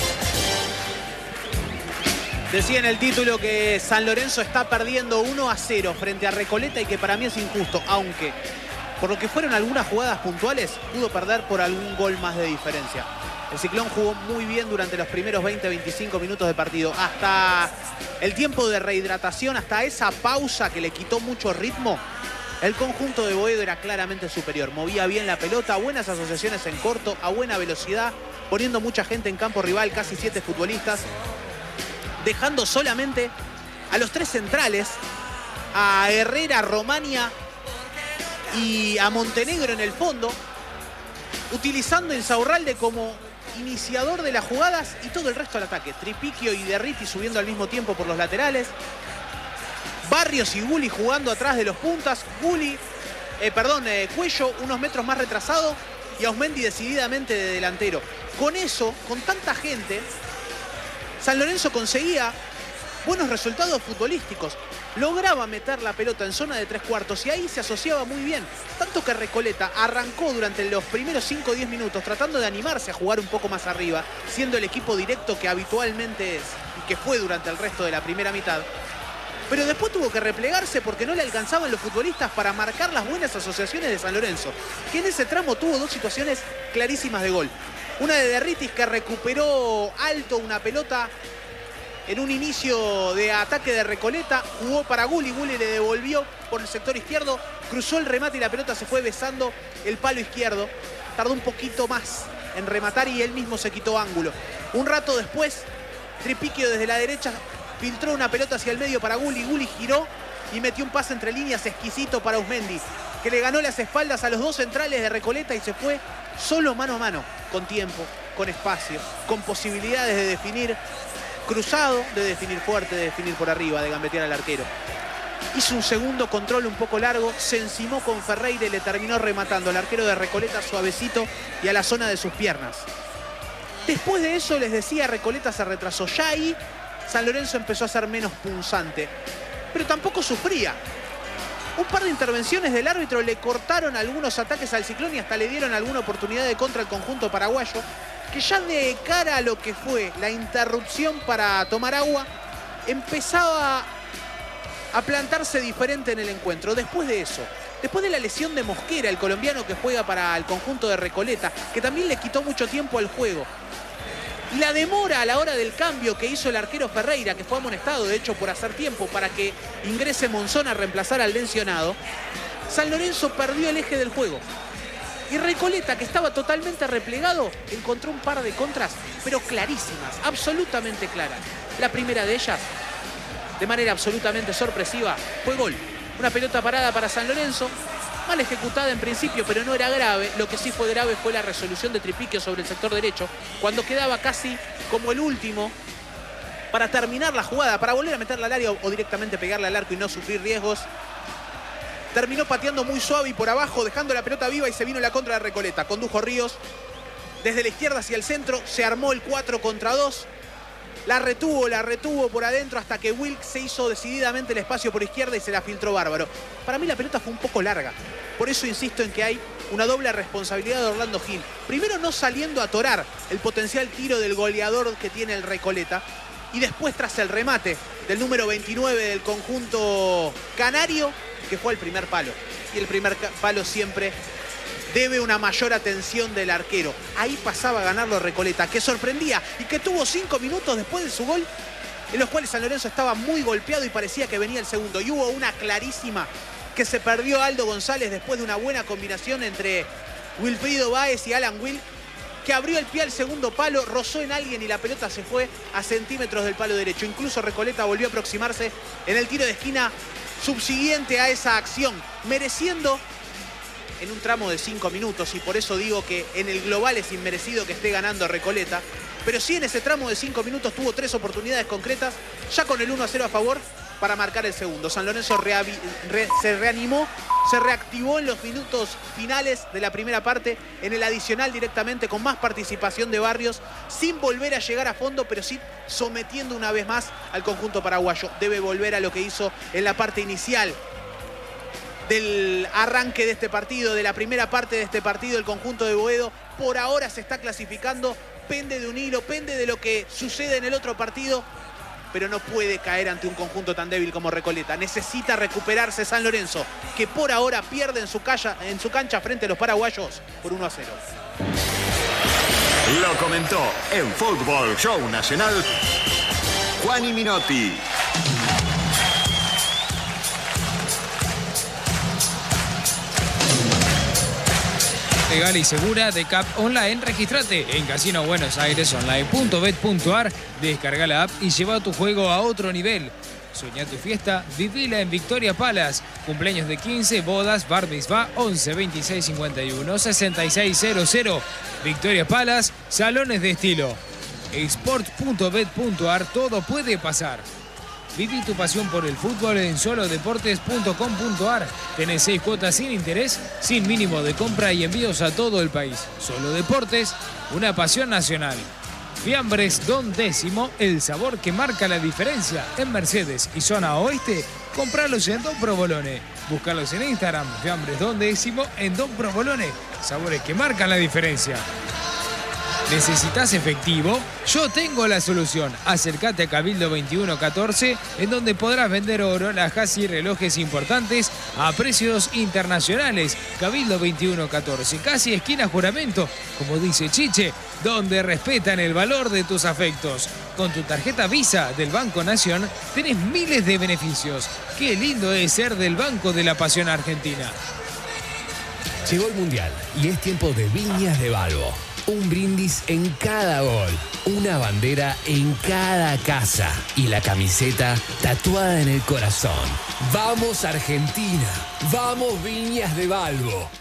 Decía en el título que San Lorenzo está perdiendo uno a cero frente a Recoleta y que para mí es injusto, aunque por lo que fueron algunas jugadas puntuales, pudo perder por algún gol más de diferencia. El Ciclón jugó muy bien durante los primeros veinte a veinticinco minutos de partido. Hasta el tiempo de rehidratación, hasta esa pausa que le quitó mucho ritmo, el conjunto de Boedo era claramente superior. Movía bien la pelota, buenas asociaciones en corto, a buena velocidad, poniendo mucha gente en campo rival, casi siete futbolistas, dejando solamente a los tres centrales, a Herrera, Romania y a Montenegro en el fondo, utilizando a Insaurralde como iniciador de las jugadas y todo el resto al ataque. Tripiquio y Derriti subiendo al mismo tiempo por los laterales. Barrios y Gulli jugando atrás de los puntas. Gulli, eh, perdón, eh, Cuello unos metros más retrasado y Ausmendi decididamente de delantero. Con eso, con tanta gente, San Lorenzo conseguía buenos resultados futbolísticos. Lograba meter la pelota en zona de tres cuartos y ahí se asociaba muy bien. Tanto que Recoleta arrancó durante los primeros cinco o diez minutos tratando de animarse a jugar un poco más arriba, siendo el equipo directo que habitualmente es y que fue durante el resto de la primera mitad. Pero después tuvo que replegarse porque no le alcanzaban los futbolistas para marcar las buenas asociaciones de San Lorenzo, que en ese tramo tuvo dos situaciones clarísimas de gol. Una de Derritis, que recuperó alto una pelota en un inicio de ataque de Recoleta, jugó para Gulli, Gulli le devolvió por el sector izquierdo, cruzó el remate y la pelota se fue besando el palo izquierdo. Tardó un poquito más en rematar y él mismo se quitó ángulo. Un rato después, Tripiquio desde la derecha filtró una pelota hacia el medio para Gulli, Gulli giró y metió un pase entre líneas exquisito para Ausmendi, que le ganó las espaldas a los dos centrales de Recoleta y se fue solo mano a mano, con tiempo, con espacio, con posibilidades de definir cruzado, de definir fuerte, de definir por arriba, de gambetear al arquero. Hizo un segundo control un poco largo, se encimó con Ferreira y le terminó rematando al arquero de Recoleta suavecito y a la zona de sus piernas. Después de eso, les decía, Recoleta se retrasó. Ya ahí San Lorenzo empezó a ser menos punzante, pero tampoco sufría. Un par de intervenciones del árbitro le cortaron algunos ataques al Ciclón y hasta le dieron alguna oportunidad de contra al conjunto paraguayo, que ya de cara a lo que fue la interrupción para tomar agua, empezaba a plantarse diferente en el encuentro. Después de eso, después de la lesión de Mosquera, el colombiano que juega para el conjunto de Recoleta, que también le quitó mucho tiempo al juego, y la demora a la hora del cambio que hizo el arquero Ferreira, que fue amonestado de hecho por hacer tiempo para que ingrese Monzón a reemplazar al lesionado, San Lorenzo perdió el eje del juego. Y Recoleta, que estaba totalmente replegado, encontró un par de contras, pero clarísimas, absolutamente claras. La primera de ellas, de manera absolutamente sorpresiva, fue gol. Una pelota parada para San Lorenzo, mal ejecutada en principio, pero no era grave. Lo que sí fue grave fue la resolución de Tripiquio sobre el sector derecho, cuando quedaba casi como el último para terminar la jugada, para volver a meterla al área o directamente pegarle al arco y no sufrir riesgos. Terminó pateando muy suave y por abajo, dejando la pelota viva y se vino la contra de Recoleta. Condujo Ríos desde la izquierda hacia el centro, se armó el cuatro contra dos. La retuvo, la retuvo por adentro hasta que Wilk se hizo decididamente el espacio por izquierda y se la filtró bárbaro. Para mí la pelota fue un poco larga. Por eso insisto en que hay una doble responsabilidad de Orlando Gil. Primero, no saliendo a atorar el potencial tiro del goleador que tiene el Recoleta. Y después, tras el remate del número veintinueve del conjunto canario, que fue el primer palo. Y el primer palo siempre debe una mayor atención del arquero. Ahí pasaba a ganarlo Recoleta, que sorprendía y que tuvo cinco minutos después de su gol, en los cuales San Lorenzo estaba muy golpeado y parecía que venía el segundo. Y hubo una clarísima que se perdió Aldo González después de una buena combinación entre Wilfrido Báez y Alan Wilk, que abrió el pie al segundo palo, rozó en alguien y la pelota se fue a centímetros del palo derecho. Incluso Recoleta volvió a aproximarse en el tiro de esquina subsiguiente a esa acción, mereciendo en un tramo de cinco minutos, y por eso digo que en el global es inmerecido que esté ganando Recoleta, pero sí en ese tramo de cinco minutos tuvo tres oportunidades concretas, ya con el uno a cero a favor, para marcar el segundo. San Lorenzo re, se reanimó, se reactivó en los minutos finales de la primera parte, en el adicional directamente, con más participación de Barrios, sin volver a llegar a fondo, pero sí sometiendo una vez más al conjunto paraguayo. Debe volver a lo que hizo en la parte inicial del arranque de este partido, de la primera parte de este partido. El conjunto de Boedo por ahora se está clasificando, pende de un hilo, pende de lo que sucede en el otro partido, pero no puede caer ante un conjunto tan débil como Recoleta. Necesita recuperarse San Lorenzo, que por ahora pierde en su, cancha, en su cancha frente a los paraguayos por uno a cero. Lo comentó en Fútbol Show Nacional Juani Minotti. Legal y segura de C A P Online. Registrate en casino buenos aires online punto bet punto ar. Descarga la app y lleva tu juego a otro nivel. Soñá tu fiesta, vivila en Victoria Palace. Cumpleaños de quince, bodas, bar mitzvah, once veintiséis cincuenta y uno sesenta y seis cero cero. Victoria Palace, salones de estilo. sport punto bet punto ar, todo puede pasar. Viví tu pasión por el fútbol en solo deportes punto com punto ar. Tenés seis cuotas sin interés, sin mínimo de compra y envíos a todo el país. Solo Deportes, una pasión nacional. Fiambres Don Décimo, el sabor que marca la diferencia. En Mercedes y zona oeste, compralos en Don Provolone. Búscalos en Instagram, Fiambres Don Décimo en Don Provolone. Sabores que marcan la diferencia. ¿Necesitas efectivo? Yo tengo la solución. Acércate a Cabildo veintiuno catorce, en donde podrás vender oro, alhajas y relojes importantes a precios internacionales. Cabildo veintiuno catorce, casi esquina Juramento, como dice Chiche, donde respetan el valor de tus afectos. Con tu tarjeta Visa del Banco Nación tenés miles de beneficios. Qué lindo es ser del Banco de la Pasión Argentina. Llegó el Mundial y es tiempo de Viñas de Balbo. Un brindis en cada gol, una bandera en cada casa y la camiseta tatuada en el corazón. ¡Vamos Argentina! ¡Vamos Viñas de Balbo!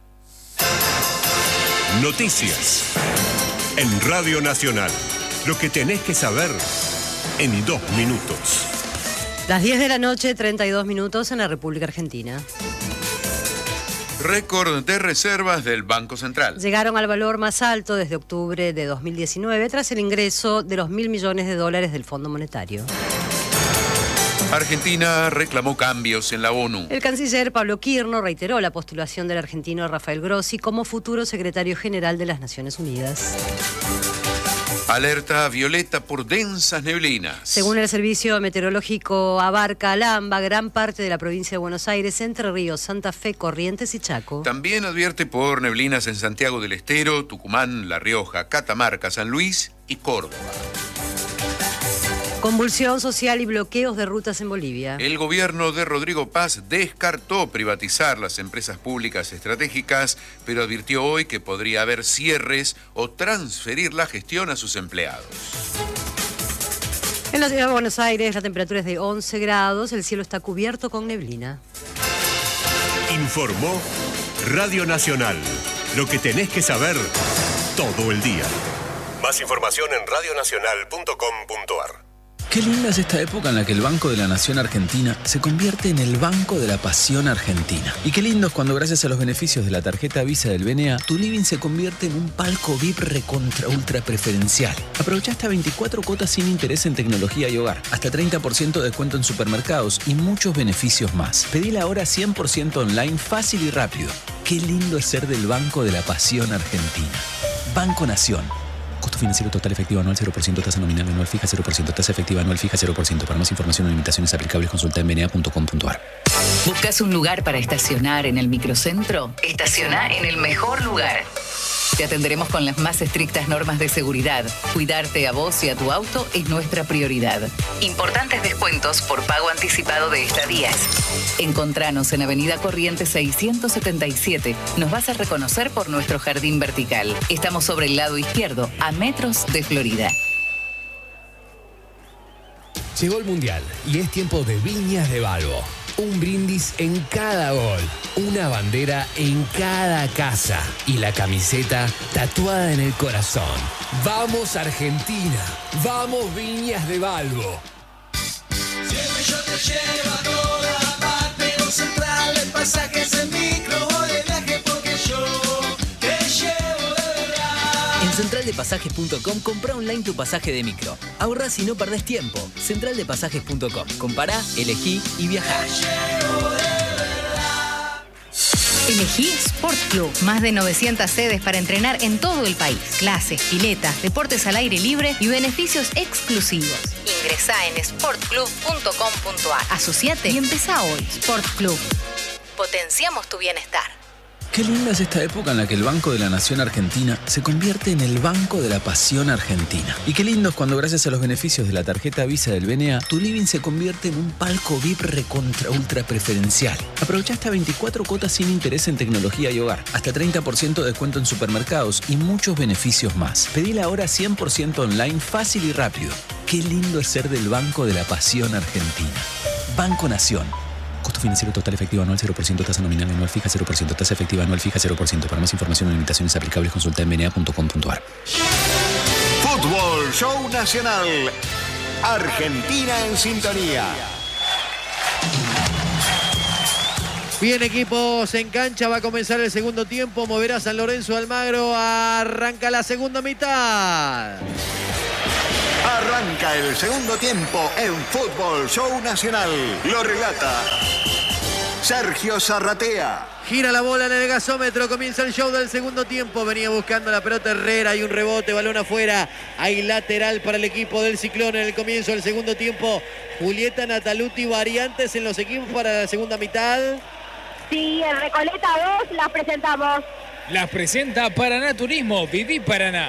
Noticias en Radio Nacional. Lo que tenés que saber en dos minutos. Las diez de la noche, treinta y dos minutos en la República Argentina. Récord de reservas del Banco Central. Llegaron al valor más alto desde octubre de dos mil diecinueve tras el ingreso de los mil millones de dólares del Fondo Monetario. Argentina reclamó cambios en la ONU. El canciller Pablo Quirno reiteró la postulación del argentino Rafael Grossi como futuro secretario general de las Naciones Unidas. Alerta violeta por densas neblinas. Según el servicio meteorológico abarca Alamba, gran parte de la provincia de Buenos Aires, Entre Ríos, Santa Fe, Corrientes y Chaco. También advierte por neblinas en Santiago del Estero, Tucumán, La Rioja, Catamarca, San Luis y Córdoba. Convulsión social y bloqueos de rutas en Bolivia. El gobierno de Rodrigo Paz descartó privatizar las empresas públicas estratégicas, pero advirtió hoy que podría haber cierres o transferir la gestión a sus empleados. En la ciudad de Buenos Aires la temperatura es de once grados, el cielo está cubierto con neblina. Informó Radio Nacional. Lo que tenés que saber todo el día. Más información en radio nacional punto com punto ar. Qué linda es esta época en la que el Banco de la Nación Argentina se convierte en el Banco de la Pasión Argentina. Y qué lindo es cuando gracias a los beneficios de la tarjeta Visa del B N A, tu living se convierte en un palco V I P recontra ultra preferencial. Aprovecha hasta veinticuatro cuotas sin interés en tecnología y hogar, hasta treinta por ciento de descuento en supermercados y muchos beneficios más. Pedila ahora cien por ciento online, fácil y rápido. Qué lindo es ser del Banco de la Pasión Argentina. Banco Nación. Costo financiero total efectivo anual cero por ciento, tasa nominal anual fija cero por ciento, tasa efectiva anual fija cero por ciento. Para más información o limitaciones aplicables consulta en b n a punto com punto ar. ¿Buscas un lugar para estacionar en el microcentro? Estaciona en el mejor lugar. Te atenderemos con las más estrictas normas de seguridad. Cuidarte a vos y a tu auto es nuestra prioridad. Importantes descuentos por pago anticipado de estadías. Encontranos en Avenida Corrientes seiscientos setenta y siete. Nos vas a reconocer por nuestro jardín vertical. Estamos sobre el lado izquierdo, a metros de Florida. Llegó el Mundial y es tiempo de Viñas de Balbo. Un brindis en cada gol, una bandera en cada casa y la camiseta tatuada en el corazón. ¡Vamos Argentina! ¡Vamos Viñas de Balbo! Siempre yo te llevo a toda parte, no central en pasajes en micro o de viaje porque yo te llevo de verdad. En central de pasajes punto com compra online tu pasaje de micro. Ahorrás y no perdés tiempo. central de pasajes punto com. Compará, elegí y viajá. Elegí Sport Club. Más de novecientas sedes para entrenar en todo el país. Clases, piletas, deportes al aire libre y beneficios exclusivos. Ingresá en sport club punto com punto a r. Asociate y empezá hoy. Sport Club. Potenciamos tu bienestar. Qué linda es esta época en la que el Banco de la Nación Argentina se convierte en el Banco de la Pasión Argentina. Y qué lindo es cuando gracias a los beneficios de la tarjeta Visa del B N A, tu living se convierte en un palco V I P recontra ultra preferencial. Aprovecha hasta veinticuatro cuotas sin interés en tecnología y hogar, hasta treinta por ciento de descuento en supermercados y muchos beneficios más. Pedila ahora cien por ciento online, fácil y rápido. Qué lindo es ser del Banco de la Pasión Argentina. Banco Nación. Costo financiero total efectivo anual cero por ciento, tasa nominal anual fija cero por ciento, tasa efectiva anual fija cero por ciento. Para más información o limitaciones aplicables consulta en b n a punto com punto a r. Fútbol Show Nacional. Argentina en sintonía. Bien, equipos en cancha, va a comenzar el segundo tiempo, moverá San Lorenzo Almagro, arranca la segunda mitad. Arranca el segundo tiempo en Fútbol Show Nacional. Lo relata Sergio Zarratea. Gira la bola en el gasómetro, comienza el show del segundo tiempo. Venía buscando la pelota Herrera, hay un rebote, balón afuera. Hay lateral para el equipo del Ciclón en el comienzo del segundo tiempo. Julieta Nataluti, variantes en los equipos para la segunda mitad. Sí, en Recoleta dos las presentamos. Las presenta Paraná Turismo, Viví Paraná.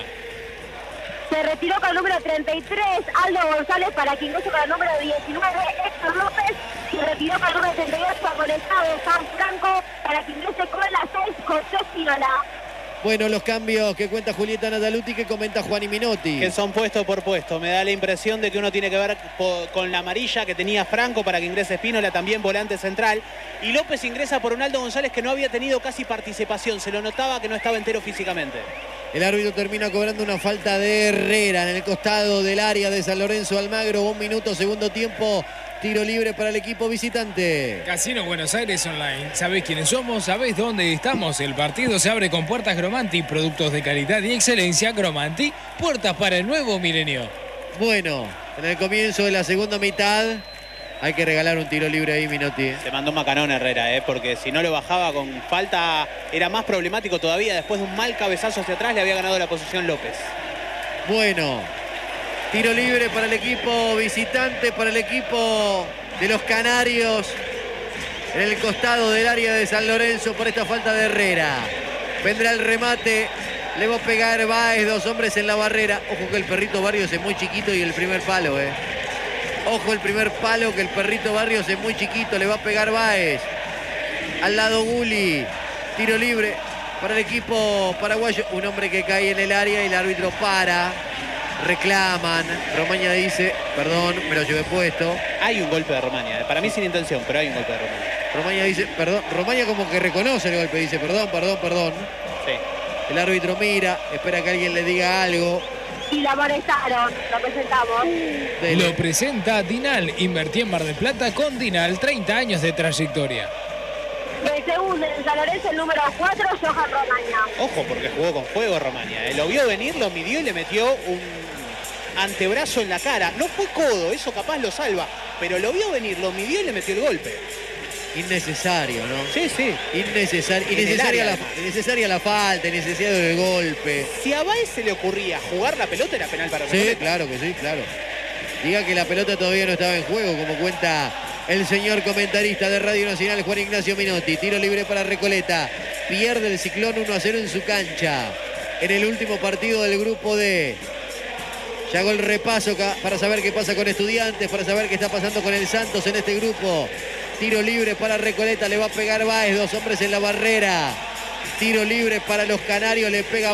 Se retiró con el número treinta y tres, Aldo González, para que ingrese con el número diecinueve, Héctor López. Se retiró con el número treinta y ocho, amonestado San Franco, para que ingrese con la seis, José Finola. Bueno, los cambios que cuenta Julieta Nataluti, que comenta Juan Minotti. Que son puesto por puesto. Me da la impresión de que uno tiene que ver con la amarilla que tenía Franco para que ingrese Espínola, también volante central. Y López ingresa por un Aldo González que no había tenido casi participación. Se lo notaba que no estaba entero físicamente. El árbitro termina cobrando una falta de Herrera en el costado del área de San Lorenzo Almagro. Un minuto, segundo tiempo. Tiro libre para el equipo visitante. Casino Buenos Aires Online. ¿Sabés quiénes somos? ¿Sabés dónde estamos? El partido se abre con puertas Gromanti. Productos de calidad y excelencia. Gromanti. Puertas para el nuevo milenio. Bueno, en el comienzo de la segunda mitad hay que regalar un tiro libre ahí, Minotti. Se mandó un macanón Herrera, ¿eh? Porque si no lo bajaba con falta era más problemático todavía. Después de un mal cabezazo hacia atrás le había ganado la posición López. Bueno, tiro libre para el equipo visitante, para el equipo de los Canarios. En el costado del área de San Lorenzo por esta falta de Herrera. Vendrá el remate. Le va a pegar Báez, dos hombres en la barrera. Ojo que el perrito Barrios es muy chiquito y el primer palo, ¿eh? Ojo el primer palo que el perrito Barrios es muy chiquito. Le va a pegar Báez. Al lado Guli. Tiro libre para el equipo paraguayo. Un hombre que cae en el área y el árbitro para. Reclaman. Romaña dice, perdón, me lo llevé puesto. Hay un golpe de Romaña. Para mí sin intención, pero hay un golpe de Romaña. Romaña dice, perdón. Romaña como que reconoce el golpe. Dice, perdón, perdón, perdón. Sí. El árbitro mira, espera que alguien le diga algo. Y la amonestaron, lo presentamos. Lo presenta Dinal. Invertí en Mar del Plata con Dinal. treinta años de trayectoria. El segundo en San Lorenzo, el número cuatro, Johan Romaña. Ojo, porque jugó con fuego Romaña. ¿eh? Lo vio venir, lo midió y le metió un antebrazo en la cara. No fue codo, eso capaz lo salva. Pero lo vio venir, lo midió y le metió el golpe. Innecesario, ¿no? Sí, sí. Innecesario, innecesaria, la, innecesaria la falta, innecesario el golpe. Si a Báez se le ocurría jugar la pelota, era penal para Recoleta. Sí, claro que sí, claro. Diga que la pelota todavía no estaba en juego, como cuenta el señor comentarista de Radio Nacional, Juan Ignacio Minotti. Tiro libre para Recoleta. Pierde el Ciclón uno a cero en su cancha. En el último partido del grupo D. Ya hago el repaso para saber qué pasa con Estudiantes, para saber qué está pasando con el Santos en este grupo. Tiro libre para Recoleta, le va a pegar Báez, dos hombres en la barrera. Tiro libre para los Canarios, le pega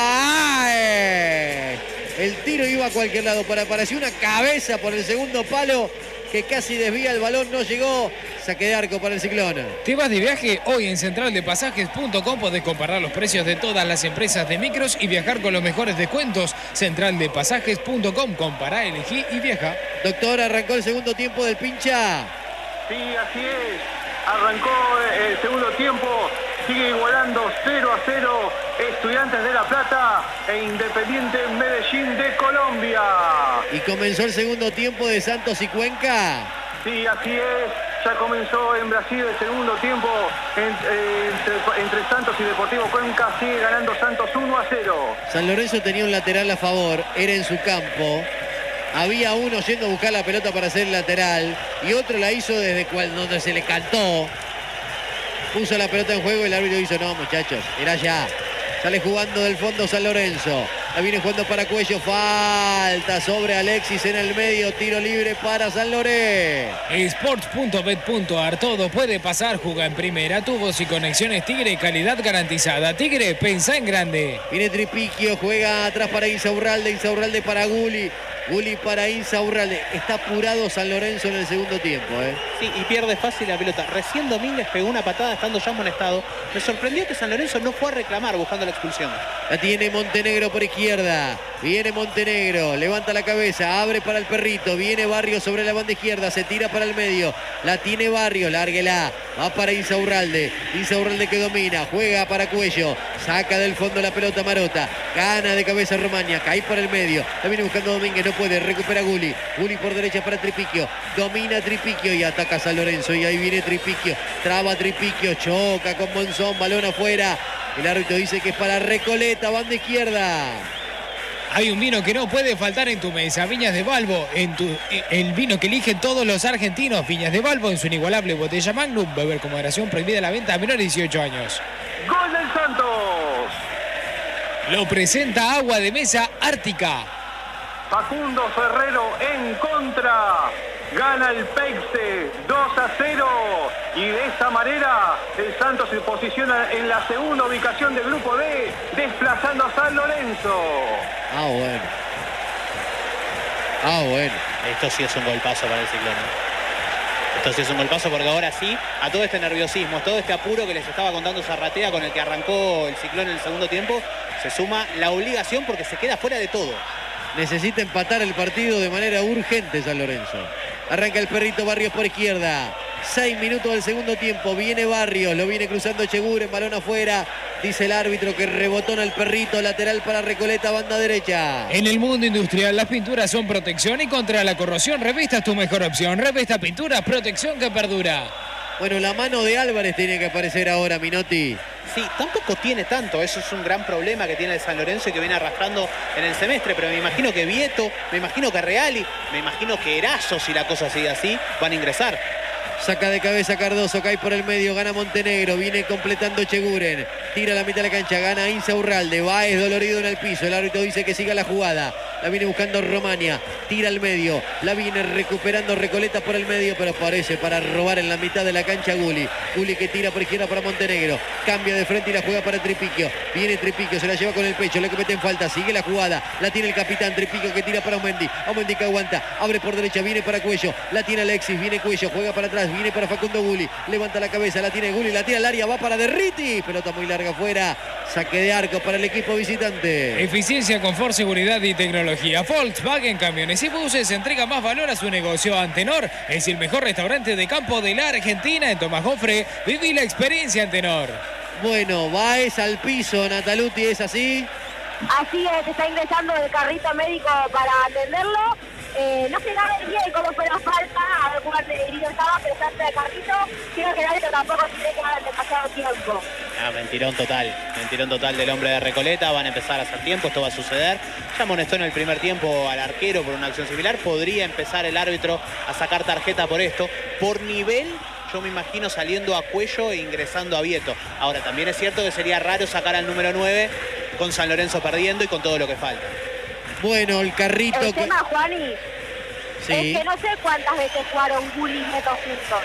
Báez. El tiro iba a cualquier lado, para pareció una cabeza por el segundo palo que casi desvía el balón, no llegó. Saque de arco para el Ciclón. ¿Te vas de viaje? Hoy en central de pasajes punto com podés comparar los precios de todas las empresas de micros y viajar con los mejores descuentos. central de pasajes punto com, compará, elegí y viaja. Doctor, arrancó el segundo tiempo del pincha. Sí, así es. Arrancó el segundo tiempo. Sigue igualando cero a cero Estudiantes de La Plata e Independiente Medellín de Colombia. Y comenzó el segundo tiempo de Santos y Cuenca. Sí, así es. Ya comenzó en Brasil el segundo tiempo entre, entre Santos y Deportivo Cuenca. Sigue ganando Santos uno a cero. San Lorenzo tenía un lateral a favor. Era en su campo. Había uno yendo a buscar la pelota para hacer el lateral y otro la hizo desde cuando donde se le cantó. Puso la pelota en juego y el árbitro hizo, no muchachos, era ya. Sale jugando del fondo San Lorenzo. La viene jugando para Cuello. Falta sobre Alexis en el medio. Tiro libre para San Lorenzo. Sports punto bet punto ar. Todo puede pasar. Juega en primera. Tubos y conexiones Tigre. Calidad garantizada. Tigre, pensá en grande. Viene Tripiquio. Juega atrás para Insaurralde. Insaurralde para Gulli. Gulli para Insaurralde. Está apurado San Lorenzo en el segundo tiempo. ¿eh? Sí, y pierde fácil la pelota. Recién Domínguez pegó una patada estando ya amonestado. Me sorprendió que San Lorenzo no fue a reclamar buscando la expulsión. La tiene Montenegro por izquierda. Viene Montenegro. Levanta la cabeza. Abre para el Perrito. Viene Barrio sobre la banda izquierda. Se tira para el medio. La tiene Barrio. Lárguela. Va para Insaurralde. Insaurralde que domina. Juega para Cuello. Saca del fondo la pelota Marota. Gana de cabeza Romaña. Cae para el medio. La viene buscando Domínguez. No puede. Recupera Gulli. Gulli por derecha para Tripiquio. Domina Tripiquio y ataca San Lorenzo. Y ahí viene Tripiquio. Traba Tripiquio. Choca con Monzón. Balón afuera. El árbitro dice que es para Recoleta. Banda izquierda. Hay un vino que no puede faltar en tu mesa. Viñas de Balbo. En tu, el vino que eligen todos los argentinos. Viñas de Balbo en su inigualable botella Magnum. Beber con moderación. Prohibida la venta a menores de dieciocho años. ¡Gol del Santos! Lo presenta Agua de Mesa Ártica. Facundo Ferrero en contra. Gana el Peixe dos a cero. Y de esta manera el Santos se posiciona en la segunda ubicación del grupo D, desplazando a San Lorenzo. Ah, bueno. Ah, bueno. Esto sí es un golpazo para el Ciclón. Esto sí es un golpazo porque ahora sí, a todo este nerviosismo, todo este apuro que les estaba contando Zarratea con el que arrancó el Ciclón en el segundo tiempo, se suma la obligación porque se queda fuera de todo. Necesita empatar el partido de manera urgente San Lorenzo. Arranca el Perrito Barrios por izquierda. Seis minutos del segundo tiempo. Viene Barrios. Lo viene cruzando Cheguren. Balón afuera. Dice el árbitro que rebotona el Perrito. Lateral para Recoleta. Banda derecha. En el mundo industrial las pinturas son protección y contra la corrosión. Revista es tu mejor opción. Revista Pinturas. Protección que perdura. Bueno, la mano de Álvarez tiene que aparecer ahora, Minotti. Sí, tampoco tiene tanto, eso es un gran problema que tiene el San Lorenzo y que viene arrastrando en el semestre, pero me imagino que Vieto, me imagino que Reali, me imagino que Erazo, si la cosa sigue así, van a ingresar. Saca de cabeza Cardoso, cae por el medio, gana Montenegro, viene completando Cheguren, tira la mitad de la cancha, gana Insaurralde, Baez dolorido en el piso, el árbitro dice que siga la jugada, la viene buscando Romaña, tira al medio, la viene recuperando Recoleta por el medio, pero parece para robar en la mitad de la cancha Gulli, Gulli que tira por izquierda para Montenegro, cambia de frente y la juega para Tripiquio, viene Tripiquio, se la lleva con el pecho, le cometen falta, sigue la jugada, la tiene el capitán Tripiquio que tira para Aumendi, Aumendi que aguanta, abre por derecha, viene para Cuello, la tiene Alexis, viene Cuello, juega para atrás, viene para Facundo Gulli, levanta la cabeza, la tiene Gulli, la tira al área, va para Derriti, pelota muy larga afuera, saque de arco para el equipo visitante. Eficiencia, confort, seguridad y tecnología. Volkswagen Camiones y Buses entrega más valor a su negocio. Antenor es el mejor restaurante de campo de la Argentina. En Tomás Jofre, viví la experiencia Antenor. Bueno, Baez al piso, Nataluti, ¿es así? Así es, está ingresando el carrito médico para atenderlo. Eh, no se sabe bien cómo fue la falta, a ver cuál herido estaba, pero está en el carrito. Creo que el árbitro tampoco tiene que dar demasiado tiempo. Ah, mentirón total, mentirón total del hombre de Recoleta. Van a empezar a hacer tiempo, esto va a suceder. Ya amonestó en el primer tiempo al arquero por una acción similar. Podría empezar el árbitro a sacar tarjeta por esto. Por nivel, yo me imagino saliendo a Cuello e ingresando a Vieto. Ahora, también es cierto que sería raro sacar al número nueve con San Lorenzo perdiendo y con todo lo que falta. Bueno, el carrito... El tema, Juani, sí, es que no sé cuántas veces jugaron Gulli y Vieto juntos.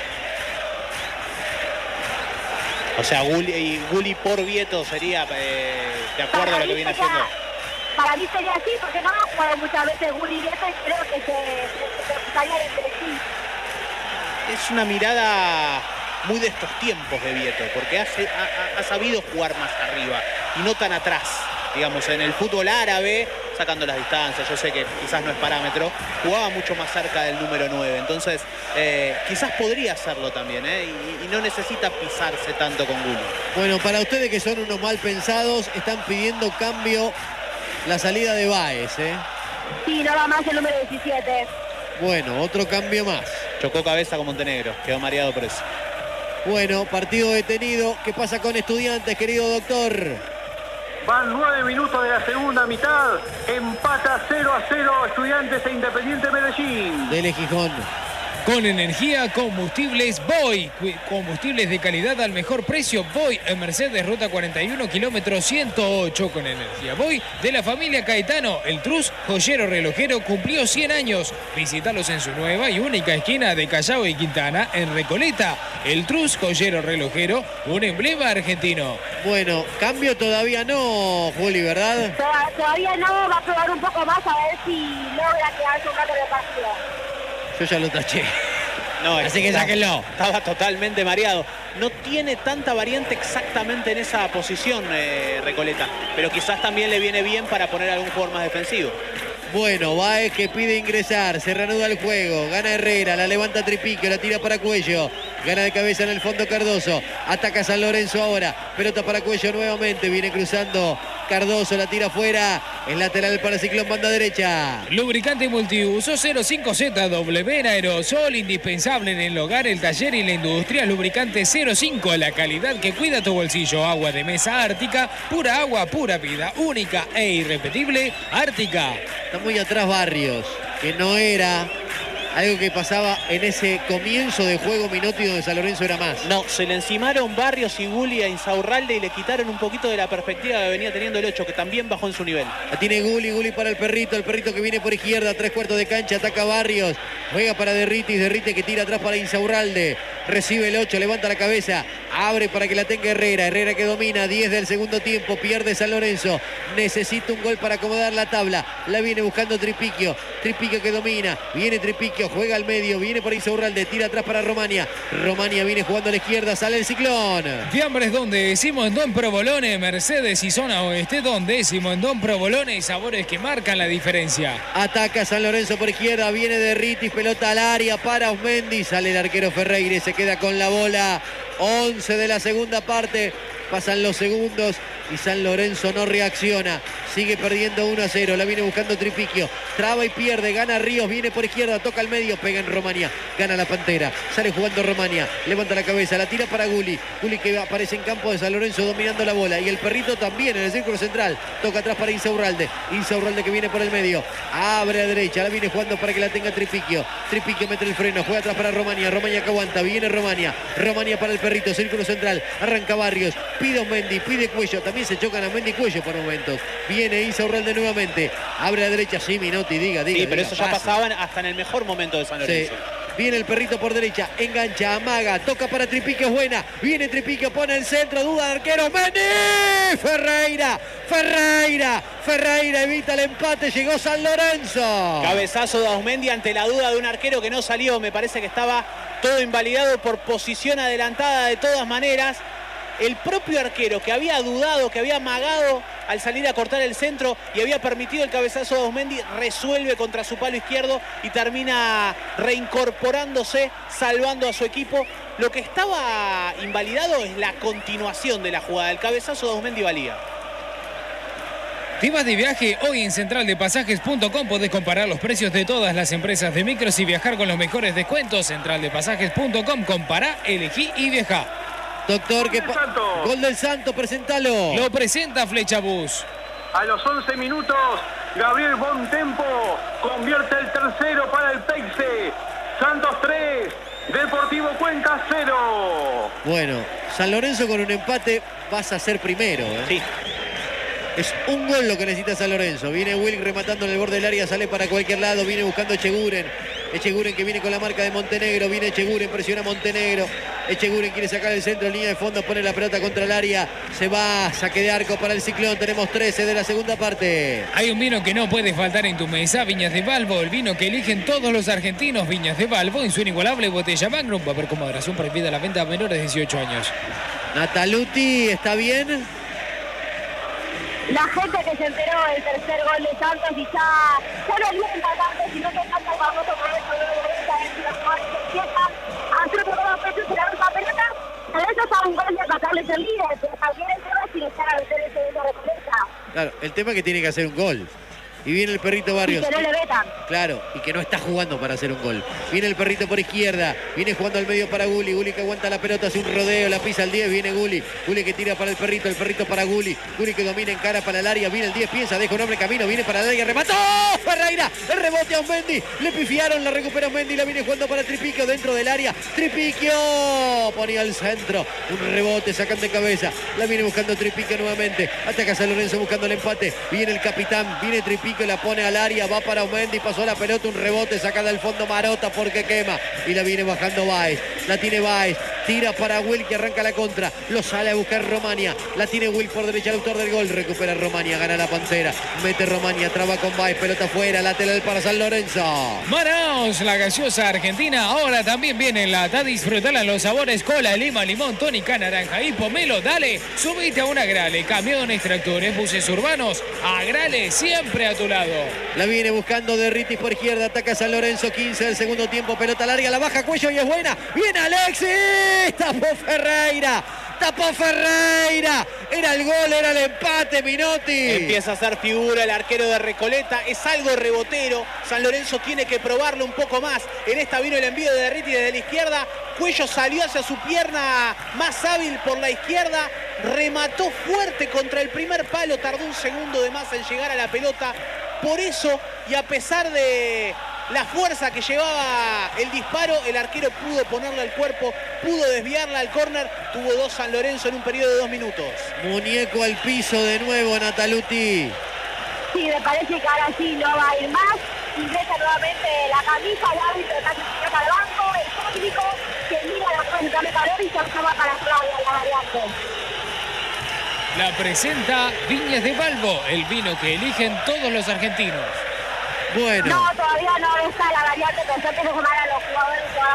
O sea, Gulli, y Gulli por Vieto sería, eh, de acuerdo a lo que viene sería, haciendo. Para mí sería así, porque no han jugado muchas veces Gulli y Vieto y creo que se, se, se gustaría entre sí. Es una mirada muy de estos tiempos de Vieto, porque hace, ha, ha sabido jugar más arriba y no tan atrás. Digamos, en el fútbol árabe, sacando las distancias, yo sé que quizás no es parámetro, jugaba mucho más cerca del número nueve, entonces eh, quizás podría hacerlo también, ¿eh? y, y no necesita pisarse tanto con Gulli. Bueno, para ustedes que son unos mal pensados, están pidiendo cambio la salida de Baez, ¿eh? Sí, no va más el número diecisiete. Bueno, otro cambio más. Chocó cabeza con Montenegro, quedó mareado por eso. Bueno, partido detenido. ¿Qué pasa con Estudiantes, querido doctor? Van nueve minutos de la segunda mitad. Empata cero a cero Estudiantes e Independiente Medellín. Dele Gijón. Con energía, combustibles Voy. Combustibles de calidad al mejor precio. Voy en Mercedes, ruta cuarenta y uno, kilómetro ciento ocho. Con energía Voy de la familia Caetano. El Trus, joyero relojero, cumplió cien años. Visítalos en su nueva y única esquina de Callao y Quintana, en Recoleta. El Trus, joyero relojero, un emblema argentino. Bueno, cambio todavía no, Juli, ¿verdad? Toda- Todavía no, va a probar un poco más a ver si logra quedarse un rato en el partido. Yo ya lo taché. No, Así que está- sáquenlo. Estaba totalmente mareado. No tiene tanta variante exactamente en esa posición, eh, Recoleta. Pero quizás también le viene bien para poner algún jugador más defensivo. Bueno, Baez que pide ingresar, se reanuda el juego, gana Herrera, la levanta Tripiquio, la tira para Cuello, gana de cabeza en el fondo Cardoso, ataca San Lorenzo ahora, pelota para Cuello nuevamente, viene cruzando Cardoso, la tira afuera, el lateral para Ciclón, banda derecha. Lubricante multiuso cero cinco Z W en aerosol, indispensable en el hogar, el taller y la industria. Lubricante cero cinco, la calidad que cuida tu bolsillo. Agua de mesa Ártica, pura agua, pura vida, única e irrepetible. Ártica. Está muy atrás Barrios, que no era algo que pasaba en ese comienzo de juego Minotti donde San Lorenzo era más. No, se le encimaron Barrios y Gulli a Insaurralde y le quitaron un poquito de la perspectiva que venía teniendo el ocho, que también bajó en su nivel. La tiene Gulli, Gulli para el perrito, el perrito que viene por izquierda, tres cuartos de cancha, ataca Barrios, juega para Derritis, Derrite que tira atrás para Insaurralde, recibe el ocho, levanta la cabeza, abre para que la tenga Herrera, Herrera que domina, diez del segundo tiempo, pierde San Lorenzo, necesita un gol para acomodar la tabla, la viene buscando Tripiquio, Tripiquio que domina, viene Tripiquio, juega al medio, viene por Insaurralde, tira atrás para Romania, Romania viene jugando a la izquierda, sale el Ciclón. Fiambres Don Décimo en Don Provolone, Mercedes y zona oeste, Don Décimo en Don Provolone y sabores que marcan la diferencia. Ataca San Lorenzo por izquierda, viene Derritis, pelota al área para Osmendi, sale el arquero Ferreira, se queda con la bola. once de la segunda parte, pasan los segundos y San Lorenzo no reacciona, sigue perdiendo uno a cero, la viene buscando Tripiquio, traba y pierde, gana Ríos, viene por izquierda, toca al medio, pega en Romania, gana la Pantera, sale jugando Romania, levanta la cabeza, la tira para Gulli, Gulli que aparece en campo de San Lorenzo dominando la bola y el perrito también en el círculo central, toca atrás para Insaurralde, Insaurralde que viene por el medio, abre a derecha, la viene jugando para que la tenga Tripiquio, Tripiquio mete el freno, juega atrás para Romania, Romania que aguanta, viene Romania, Romania para el perrito, círculo central, arranca Barrios, pide a Mendy, pide Cuello, también se chocan a Mendy y Cuello por momentos, viene Insaurralde nuevamente, abre a la derecha, sí, Minotti, diga, diga. Sí, pero diga, eso ya pasa. pasaban hasta en el mejor momento de San Lorenzo. Sí. Viene el perrito por derecha, engancha, amaga, toca para Tripiquio, es buena. Viene Tripiquio, pone el centro, duda de arquero. ¡Mendy! Ferreira, Ferreira, Ferreira evita el empate, llegó San Lorenzo. Cabezazo de Ausmendi ante la duda de un arquero que no salió. Me parece que estaba todo invalidado por posición adelantada de todas maneras. El propio arquero que había dudado, que había amagado al salir a cortar el centro y había permitido el cabezazo de Ausmendi, resuelve contra su palo izquierdo y termina reincorporándose, salvando a su equipo. Lo que estaba invalidado es la continuación de la jugada. El cabezazo de Ausmendi valía. ¿Te vas de viaje? Hoy en central de pasajes punto com podés comparar los precios de todas las empresas de micros y viajar con los mejores descuentos. central de pasajes punto com, compará, elegí y viajá. Doctor, que gol del Santo, presentalo. Lo presenta Flechabús. A los once minutos, Gabriel Bontempo convierte el tercero para el Peixe. Santos tres, Deportivo Cuenca cero. Bueno, San Lorenzo con un empate vas a ser primero. ¿eh? Sí. Es un gol lo que necesita San Lorenzo. Viene Wilk rematando en el borde del área, sale para cualquier lado, viene buscando Echeguren. Echeguren que viene con la marca de Montenegro, viene Echeguren, presiona Montenegro. Echeguren quiere sacar el centro, línea de fondo, pone la pelota contra el área. Se va, saque de arco para el Ciclón. Tenemos trece de la segunda parte. Hay un vino que no puede faltar en tu mesa, Viñas de Balbo, el vino que eligen todos los argentinos. Viñas de Balbo en su inigualable botella Magnum. Va a haber con moderación prohibida la venta a menores de dieciocho años. Nataluti, ¿está bien? La gente que se enteró del tercer gol de Santos y ya, ya no alienta tanto, sino que falta el famoso momento de derecha en los jugadores que empiezan a hacer por dos veces y la misma pelota. Pero eso es un gol de pasarles el líder, pero también el tema es si le están a meter el segundo Recoleta. Claro, el tema es que tiene que hacer un gol. Y viene el perrito Y Barrios. que no le vetan. Claro, y que no está jugando para hacer un gol. Viene el perrito por izquierda, viene jugando al medio para Gulli, Gulli que aguanta la pelota, hace un rodeo, la pisa al diez, viene Gulli, Gulli que tira para el perrito, el perrito para Gulli, Gulli que domina en cara para el área, viene el diez, piensa, deja un hombre camino, viene para el área, remató Ferreira, el rebote a Mendy, le pifiaron, la recupera Mendy, la viene jugando para Tripiquio dentro del área, Tripiquio ponía al centro, un rebote, sacan de cabeza, la viene buscando Tripiquio nuevamente, ataca San Lorenzo buscando el empate, viene el capitán, viene Tripiquio, la pone al área, va para Mendy, pasó la pelota, un rebote, saca del fondo Marota porque quema y la viene bajando Baez, la tiene Baez, tira para Will que arranca la contra, lo sale a buscar Romania, la tiene Will por derecha, el autor del gol, recupera Romania, gana la Pantera, mete Romania, traba con Baez, pelota fuera, lateral para San Lorenzo. Manaos, la gaseosa argentina, ahora también viene en lata, disfrutala los sabores cola, lima, limón, tónica, naranja y pomelo, dale, subite a una Agrale, camiones, tractores, buses urbanos, Agrale siempre a tu lado. La viene buscando Derritis por izquierda, ataca San Lorenzo, quince del segundo tiempo, pelota larga, la baja Cuello y es buena, viene Alexis, tapó Ferreira, tapó Ferreira, era el gol, era el empate, Minotti. Empieza a hacer figura el arquero de Recoleta, es algo rebotero, San Lorenzo tiene que probarlo un poco más, en esta vino el envío de Derritis desde la izquierda, Cuello salió hacia su pierna más hábil por la izquierda, remató fuerte contra el primer palo, tardó un segundo de más en llegar a la pelota, por eso y a pesar de la fuerza que llevaba el disparo, el arquero pudo ponerle al cuerpo, pudo desviarla al córner, tuvo dos San Lorenzo en un periodo de dos minutos. Muñeco al piso de nuevo, Nataluti. Sí, me parece que ahora sí no va a ir más. Ingresa nuevamente la camisa, el árbitro está subiendo al banco, el técnico que mira la cuenta de calor y se llama para Claudia, la variante. La presenta Viñas de Balbo, el vino que eligen todos los argentinos. Bueno. No, todavía no está la variante, pensé que se llamaran los jugadores.